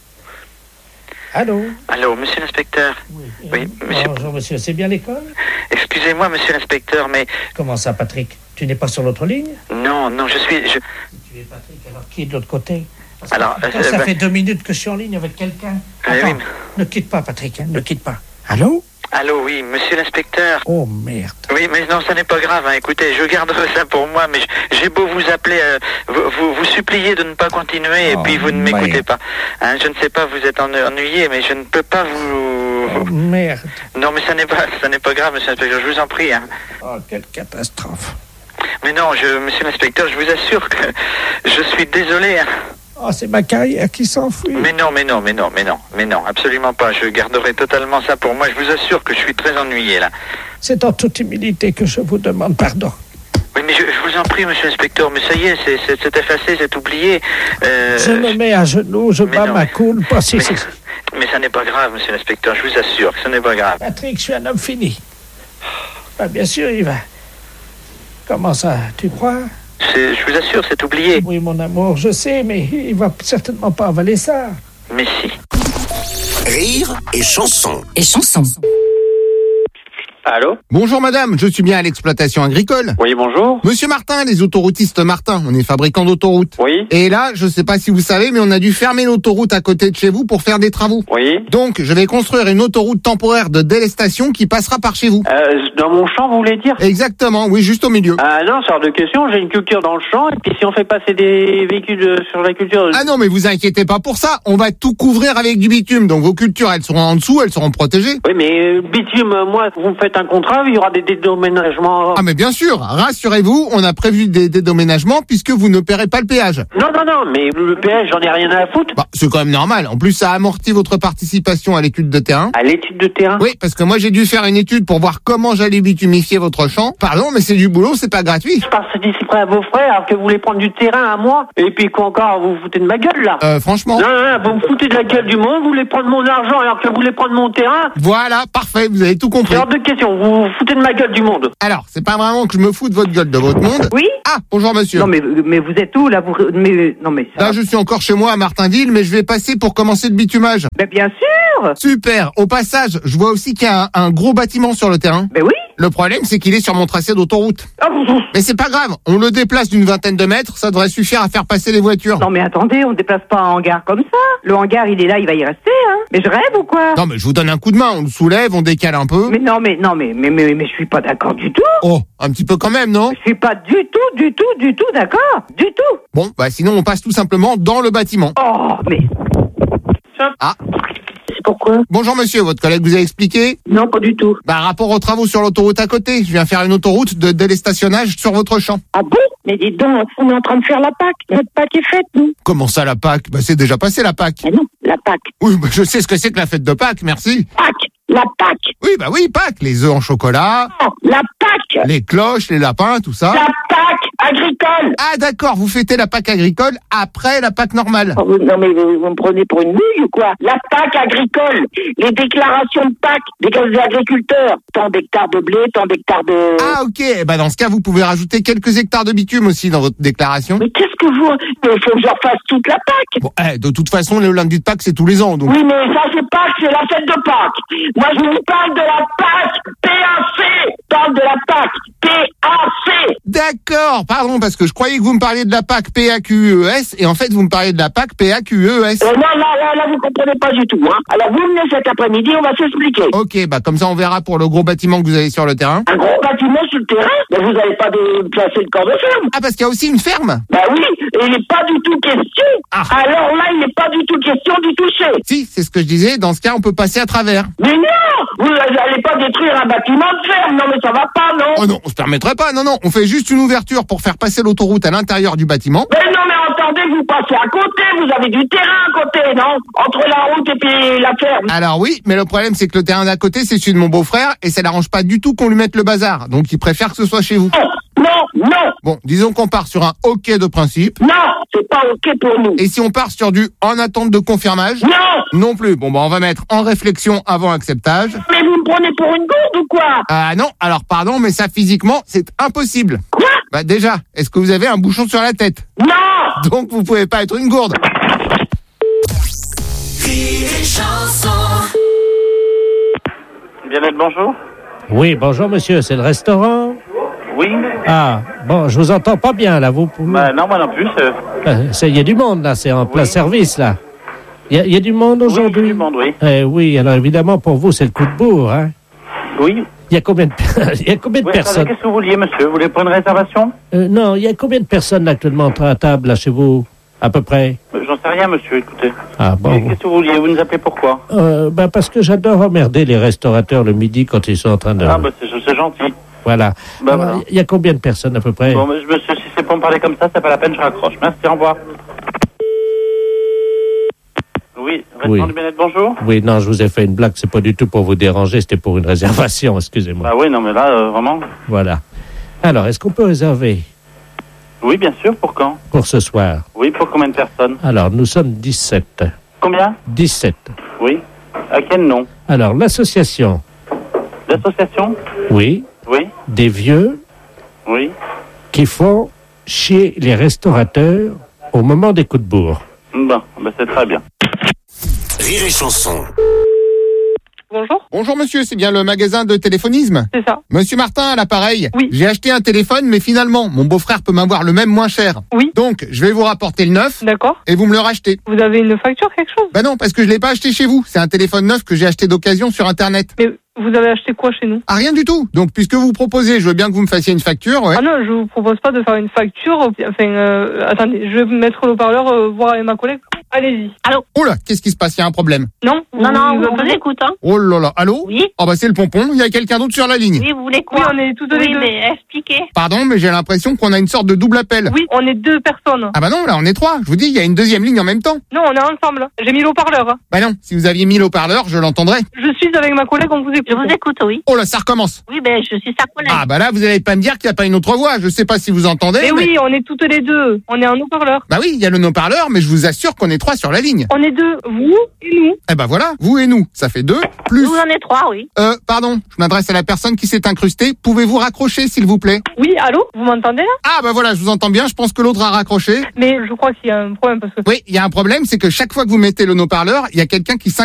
Allô? Allô, monsieur l'inspecteur? Oui, oui monsieur... Bonjour, monsieur. C'est bien l'école? Excusez-moi, monsieur l'inspecteur, mais... Comment ça, Patrick? Tu n'es pas sur l'autre ligne? Non, non, je suis... Je... Tu es Patrick, alors qui est de l'autre côté? Parce alors... Que, euh, ça bah... fait deux minutes que je suis en ligne avec quelqu'un. Attends, oui, mais... ne quitte pas, Patrick, hein, ne quitte pas. Allô? Allô, oui, monsieur l'inspecteur. Oh, merde. Oui, mais non, ça n'est pas grave, hein. Écoutez, je garderai ça pour moi, mais j'ai beau vous appeler, euh, vous, vous, vous supplier de ne pas continuer, oh, et puis vous ne m'écoutez merde. pas. Hein, je ne sais pas, vous êtes ennuyé, mais je ne peux pas vous... Oh, merde. Non, mais ça n'est pas, ça n'est pas grave, monsieur l'inspecteur, je vous en prie, hein. Oh, quelle catastrophe. Mais non, je, monsieur l'inspecteur, je vous assure que je suis désolé, hein. Oh, c'est ma carrière qui s'enfuit. Mais non, mais non, mais non, mais non, mais non, absolument pas. Je garderai totalement ça pour moi. Je vous assure que je suis très ennuyé, là. C'est en toute humilité que je vous demande pardon. Oui, mais je, je vous en prie, monsieur l'inspecteur, mais ça y est, c'est, c'est, c'est effacé, c'est oublié. Euh, je me mets à genoux, je bats non, ma coule. Pas si, mais, si. mais ça n'est pas grave, monsieur l'inspecteur, je vous assure que ce n'est pas grave. Patrick, je suis un homme fini. Ah, bien sûr, il va... Comment ça, tu crois? C'est, je vous assure, c'est oublié. Oui, mon amour, je sais, mais il va certainement pas avaler ça. Mais si. Rire et chanson. Et chanson. Allô? Bonjour madame, je suis bien à l'exploitation agricole. Oui, bonjour. Monsieur Martin, les autoroutistes Martin, on est fabricant d'autoroutes. Oui. Et là, je sais pas si vous savez, mais on a dû fermer l'autoroute à côté de chez vous pour faire des travaux. Oui. Donc, je vais construire une autoroute temporaire de délestation qui passera par chez vous. Euh, dans mon champ, vous voulez dire? Exactement, oui, juste au milieu. Ah non, c'est hors de question, j'ai une culture dans le champ, et puis si on fait passer des véhicules euh, sur la culture... Ah non, mais vous inquiétez pas pour ça, on va tout couvrir avec du bitume, donc vos cultures, elles seront en dessous, elles seront protégées. Oui, mais euh, bitume, euh, moi, vous me faites un contrat, il y aura des dédommagements. Ah mais bien sûr, rassurez-vous, on a prévu des dédommagements puisque vous ne paierez pas le péage. Non, non, non, mais le péage, j'en ai rien à foutre. Bah, c'est quand même normal. En plus, ça amortit votre participation à l'étude de terrain. À l'étude de terrain? Oui, parce que moi, j'ai dû faire une étude pour voir comment j'allais bitumifier votre champ. Pardon, mais c'est du boulot, c'est pas gratuit. Je passe d'ici près à vos frères, alors que vous voulez prendre du terrain à moi. Et puis quoi encore, vous vous foutez de ma gueule, là? Euh, franchement. Non, non, non, vous me foutez de la gueule du monde, vous voulez prendre mon argent alors que vous voulez prendre mon terrain. Voilà, parfait, vous avez tout compris. C'est hors de question, vous vous foutez de ma gueule du monde. Alors, c'est pas vraiment que je me fous de votre gueule, de votre monde. Oui. Ah, bonjour monsieur. Non mais mais vous êtes où là vous mais non mais ça... Là, je suis encore chez moi à Martinville, mais je vais passer pour commencer le bitumage. Mais bien sûr. Super. Au passage, je vois aussi qu'il y a un, un gros bâtiment sur le terrain. Mais oui. Le problème, c'est qu'il est sur mon tracé d'autoroute. Ah, vous... Mais c'est pas grave, on le déplace d'une vingtaine de mètres, ça devrait suffire à faire passer les voitures. Non mais attendez, on ne déplace pas un hangar comme ça. Le hangar, il est là, il va y rester, hein. Mais je rêve ou quoi? Non mais je vous donne un coup de main, on le soulève, on décale un peu. Mais non mais non mais mais mais, mais je suis pas d'accord du tout. Oh, un petit peu quand même, non? Je suis pas du tout, du tout, du tout d'accord, du tout. Bon, bah sinon on passe tout simplement dans le bâtiment. Oh mais... Ah. Pourquoi? Bonjour monsieur, votre collègue vous a expliqué? Non, pas du tout. Bah rapport aux travaux sur l'autoroute à côté, je viens faire une autoroute de délestationnage sur votre champ. Ah bon? Mais dis donc, on est en train de faire la Pâque. Notre Pâque est faite, nous. Comment ça la Pâque? Bah c'est déjà passé la Pâque. Ah non, la Pâque. Oui, bah je sais ce que c'est que la fête de Pâques, merci. Pâques, la Pâque. Oui, bah oui, Pâques, les œufs en chocolat. Oh, la Pâque. Les cloches, les lapins, tout ça. La Pâque agricole. Ah d'accord, vous fêtez la Pâque agricole après la Pâque normale. Oh, non mais vous, vous me prenez pour une mouille ou quoi? La Pâque agricole, les déclarations de Pâques des agriculteurs. Tant d'hectares de blé, tant d'hectares de... Ah ok, eh ben dans ce cas vous pouvez rajouter quelques hectares de bitume aussi dans votre déclaration. Mais qu'est-ce que vous... Il faut que je refasse toute la Pâque. Bon, eh, de toute façon le lundi de Pâques c'est tous les ans donc. Oui mais ça c'est Pâques, c'est la fête de Pâques. Moi je vous parle de la Pâque P A C. Je parle de la Pâque P A C. D'accord, pardon, parce que je croyais que vous me parliez de la Pâque P A Q E S et en fait vous me parliez de la Pâque P A Q E S. Euh, non, là, là, là, vous comprenez pas du tout, hein. Alors vous venez cet après-midi, on va s'expliquer. Ok, bah comme ça on verra pour le gros bâtiment que vous avez sur le terrain. Un gros bâtiment sur le terrain? Mais vous n'avez pas de placer le corps de ferme. Ah parce qu'il y a aussi une ferme? Bah oui, et il n'est pas du tout question. Ah. Alors là, il n'est pas du tout question d'y toucher. Si, c'est ce que je disais, dans ce cas on peut passer à travers. Mais non! Vous n'allez pas détruire un bâtiment de ferme, non mais ça va pas, non? Oh non, on se permettrait pas, non, non, on fait juste une ouverture pour faire passer l'autoroute à l'intérieur du bâtiment. Mais non mais entendez, vous passez à côté, vous avez du terrain à côté, non? Entre la route et puis la ferme. Alors oui, mais le problème c'est que le terrain d'à côté c'est celui de mon beau-frère et ça l'arrange pas du tout qu'on lui mette le bazar, donc il préfère que ce soit chez vous. Non, non, non. Bon, disons qu'on part sur un OK de principe. Non, c'est pas OK pour nous. Et si on part sur du en attente de confirmage? Non. Non plus. Bon bah on va mettre en réflexion avant acceptage. Mais vous me prenez pour une gourde ou quoi? Ah non, alors pardon, mais ça physiquement c'est impossible. Quoi? Bah déjà, est-ce que vous avez un bouchon sur la tête? Non. Donc vous pouvez pas être une gourde. Bien-être, bonjour. Oui, bonjour monsieur, c'est le restaurant? Oui. Ah, bon, je vous entends pas bien là, vous pouvez... Bah non, moi non plus. Il y a du monde là, c'est en plein service là. Il y, y a du monde aujourd'hui? Oui, du monde, oui. Eh oui, alors évidemment pour vous c'est le coup de bourre, hein? Oui. Il y a combien de, il y a combien de oui, personnes? Qu'est-ce que vous vouliez, monsieur? Vous voulez prendre une réservation? euh, Non, il y a combien de personnes actuellement à table là chez vous? À peu près? J'en sais rien, monsieur, écoutez. Ah bon? Qu'est-ce que vous vouliez? Vous nous appelez pourquoi? euh, bah parce que j'adore emmerder les restaurateurs le midi quand ils sont en train de... Ah bah c'est, c'est gentil. Voilà. Bah, alors, voilà. Il y a combien de personnes à peu près? Bon, monsieur, si c'est pour me parler comme ça, c'est pas la peine, je raccroche. Merci, au revoir. Oui, restaurant du bien-être, bonjour. Oui, non, je vous ai fait une blague, c'est pas du tout pour vous déranger, c'était pour une réservation, excusez-moi. Bah oui, non, mais là, euh, vraiment. Voilà. Alors, est-ce qu'on peut réserver? Oui, bien sûr, pour quand? Pour ce soir. Oui, pour combien de personnes? Alors, nous sommes dix-sept. Combien? dix-sept. Oui. À quel nom? Alors, l'association. L'association? Oui. Oui. Des vieux. Oui. Qui font chier les restaurateurs au moment des coups de bourre. Bon, ben c'est très bien. Rire et chanson. Bonjour. Bonjour monsieur, c'est bien le magasin de téléphonisme? C'est ça. Monsieur Martin, à l'appareil. Oui. J'ai acheté un téléphone, mais finalement, mon beau-frère peut m'avoir le même moins cher. Oui. Donc, je vais vous rapporter le neuf. D'accord. Et vous me le rachetez. Vous avez une facture, quelque chose? Bah non, parce que je l'ai pas acheté chez vous. C'est un téléphone neuf que j'ai acheté d'occasion sur Internet. Mais vous avez acheté quoi chez nous? Ah, rien du tout. Donc, puisque vous proposez, je veux bien que vous me fassiez une facture, ouais. Ah non, je vous propose pas de faire une facture. Enfin, euh, attendez, je vais mettre le haut-parleur, euh, voir avec ma collègue. Allez-y. Allô? Oh là, qu'est-ce qui se passe? Il y a un problème. Non? Non, non, on vous écoute, hein. Oh là là, allô? Oui. Oh bah c'est le pompon, il y a quelqu'un d'autre sur la ligne. Oui, vous voulez quoi? Oui, on est tous les oui, deux. mais expliquez. Pardon, mais j'ai l'impression qu'on a une sorte de double appel. Oui, on est deux personnes. Ah bah non, là on est trois. Je vous dis, il y a une deuxième ligne en même temps. Non, on est ensemble. J'ai mis l'eau-parleur. Bah non, si vous aviez mis l'eau-parleur, je l'entendrais. Je suis avec ma collègue, on vous écoute. Je vous écoute, oui. Oh là, ça recommence. Oui, ben, je suis sa collègue. Ah bah là, vous allez pas me dire qu'il n'y a pas une autre voix. Je sais pas si vous entendez. Mais, mais... oui, on est toutes les deux. On est en haut-parleur. Bah oui, il y a le haut-parleur, mais je vous assure qu'on est trois sur la ligne. On est deux, vous et nous. Eh bah voilà, vous et nous, ça fait deux, plus... Vous en êtes trois, oui. Euh, pardon, je m'adresse à la personne qui s'est incrustée. Pouvez-vous raccrocher, s'il vous plaît? Oui, allô? Vous m'entendez là? Ah bah voilà, je vous entends bien, je pense que l'autre a raccroché. Mais je crois qu'il y a un problème parce que... Oui, il y a un problème, c'est que chaque fois que vous mettez le haut-parleur, il y a quelqu'un qui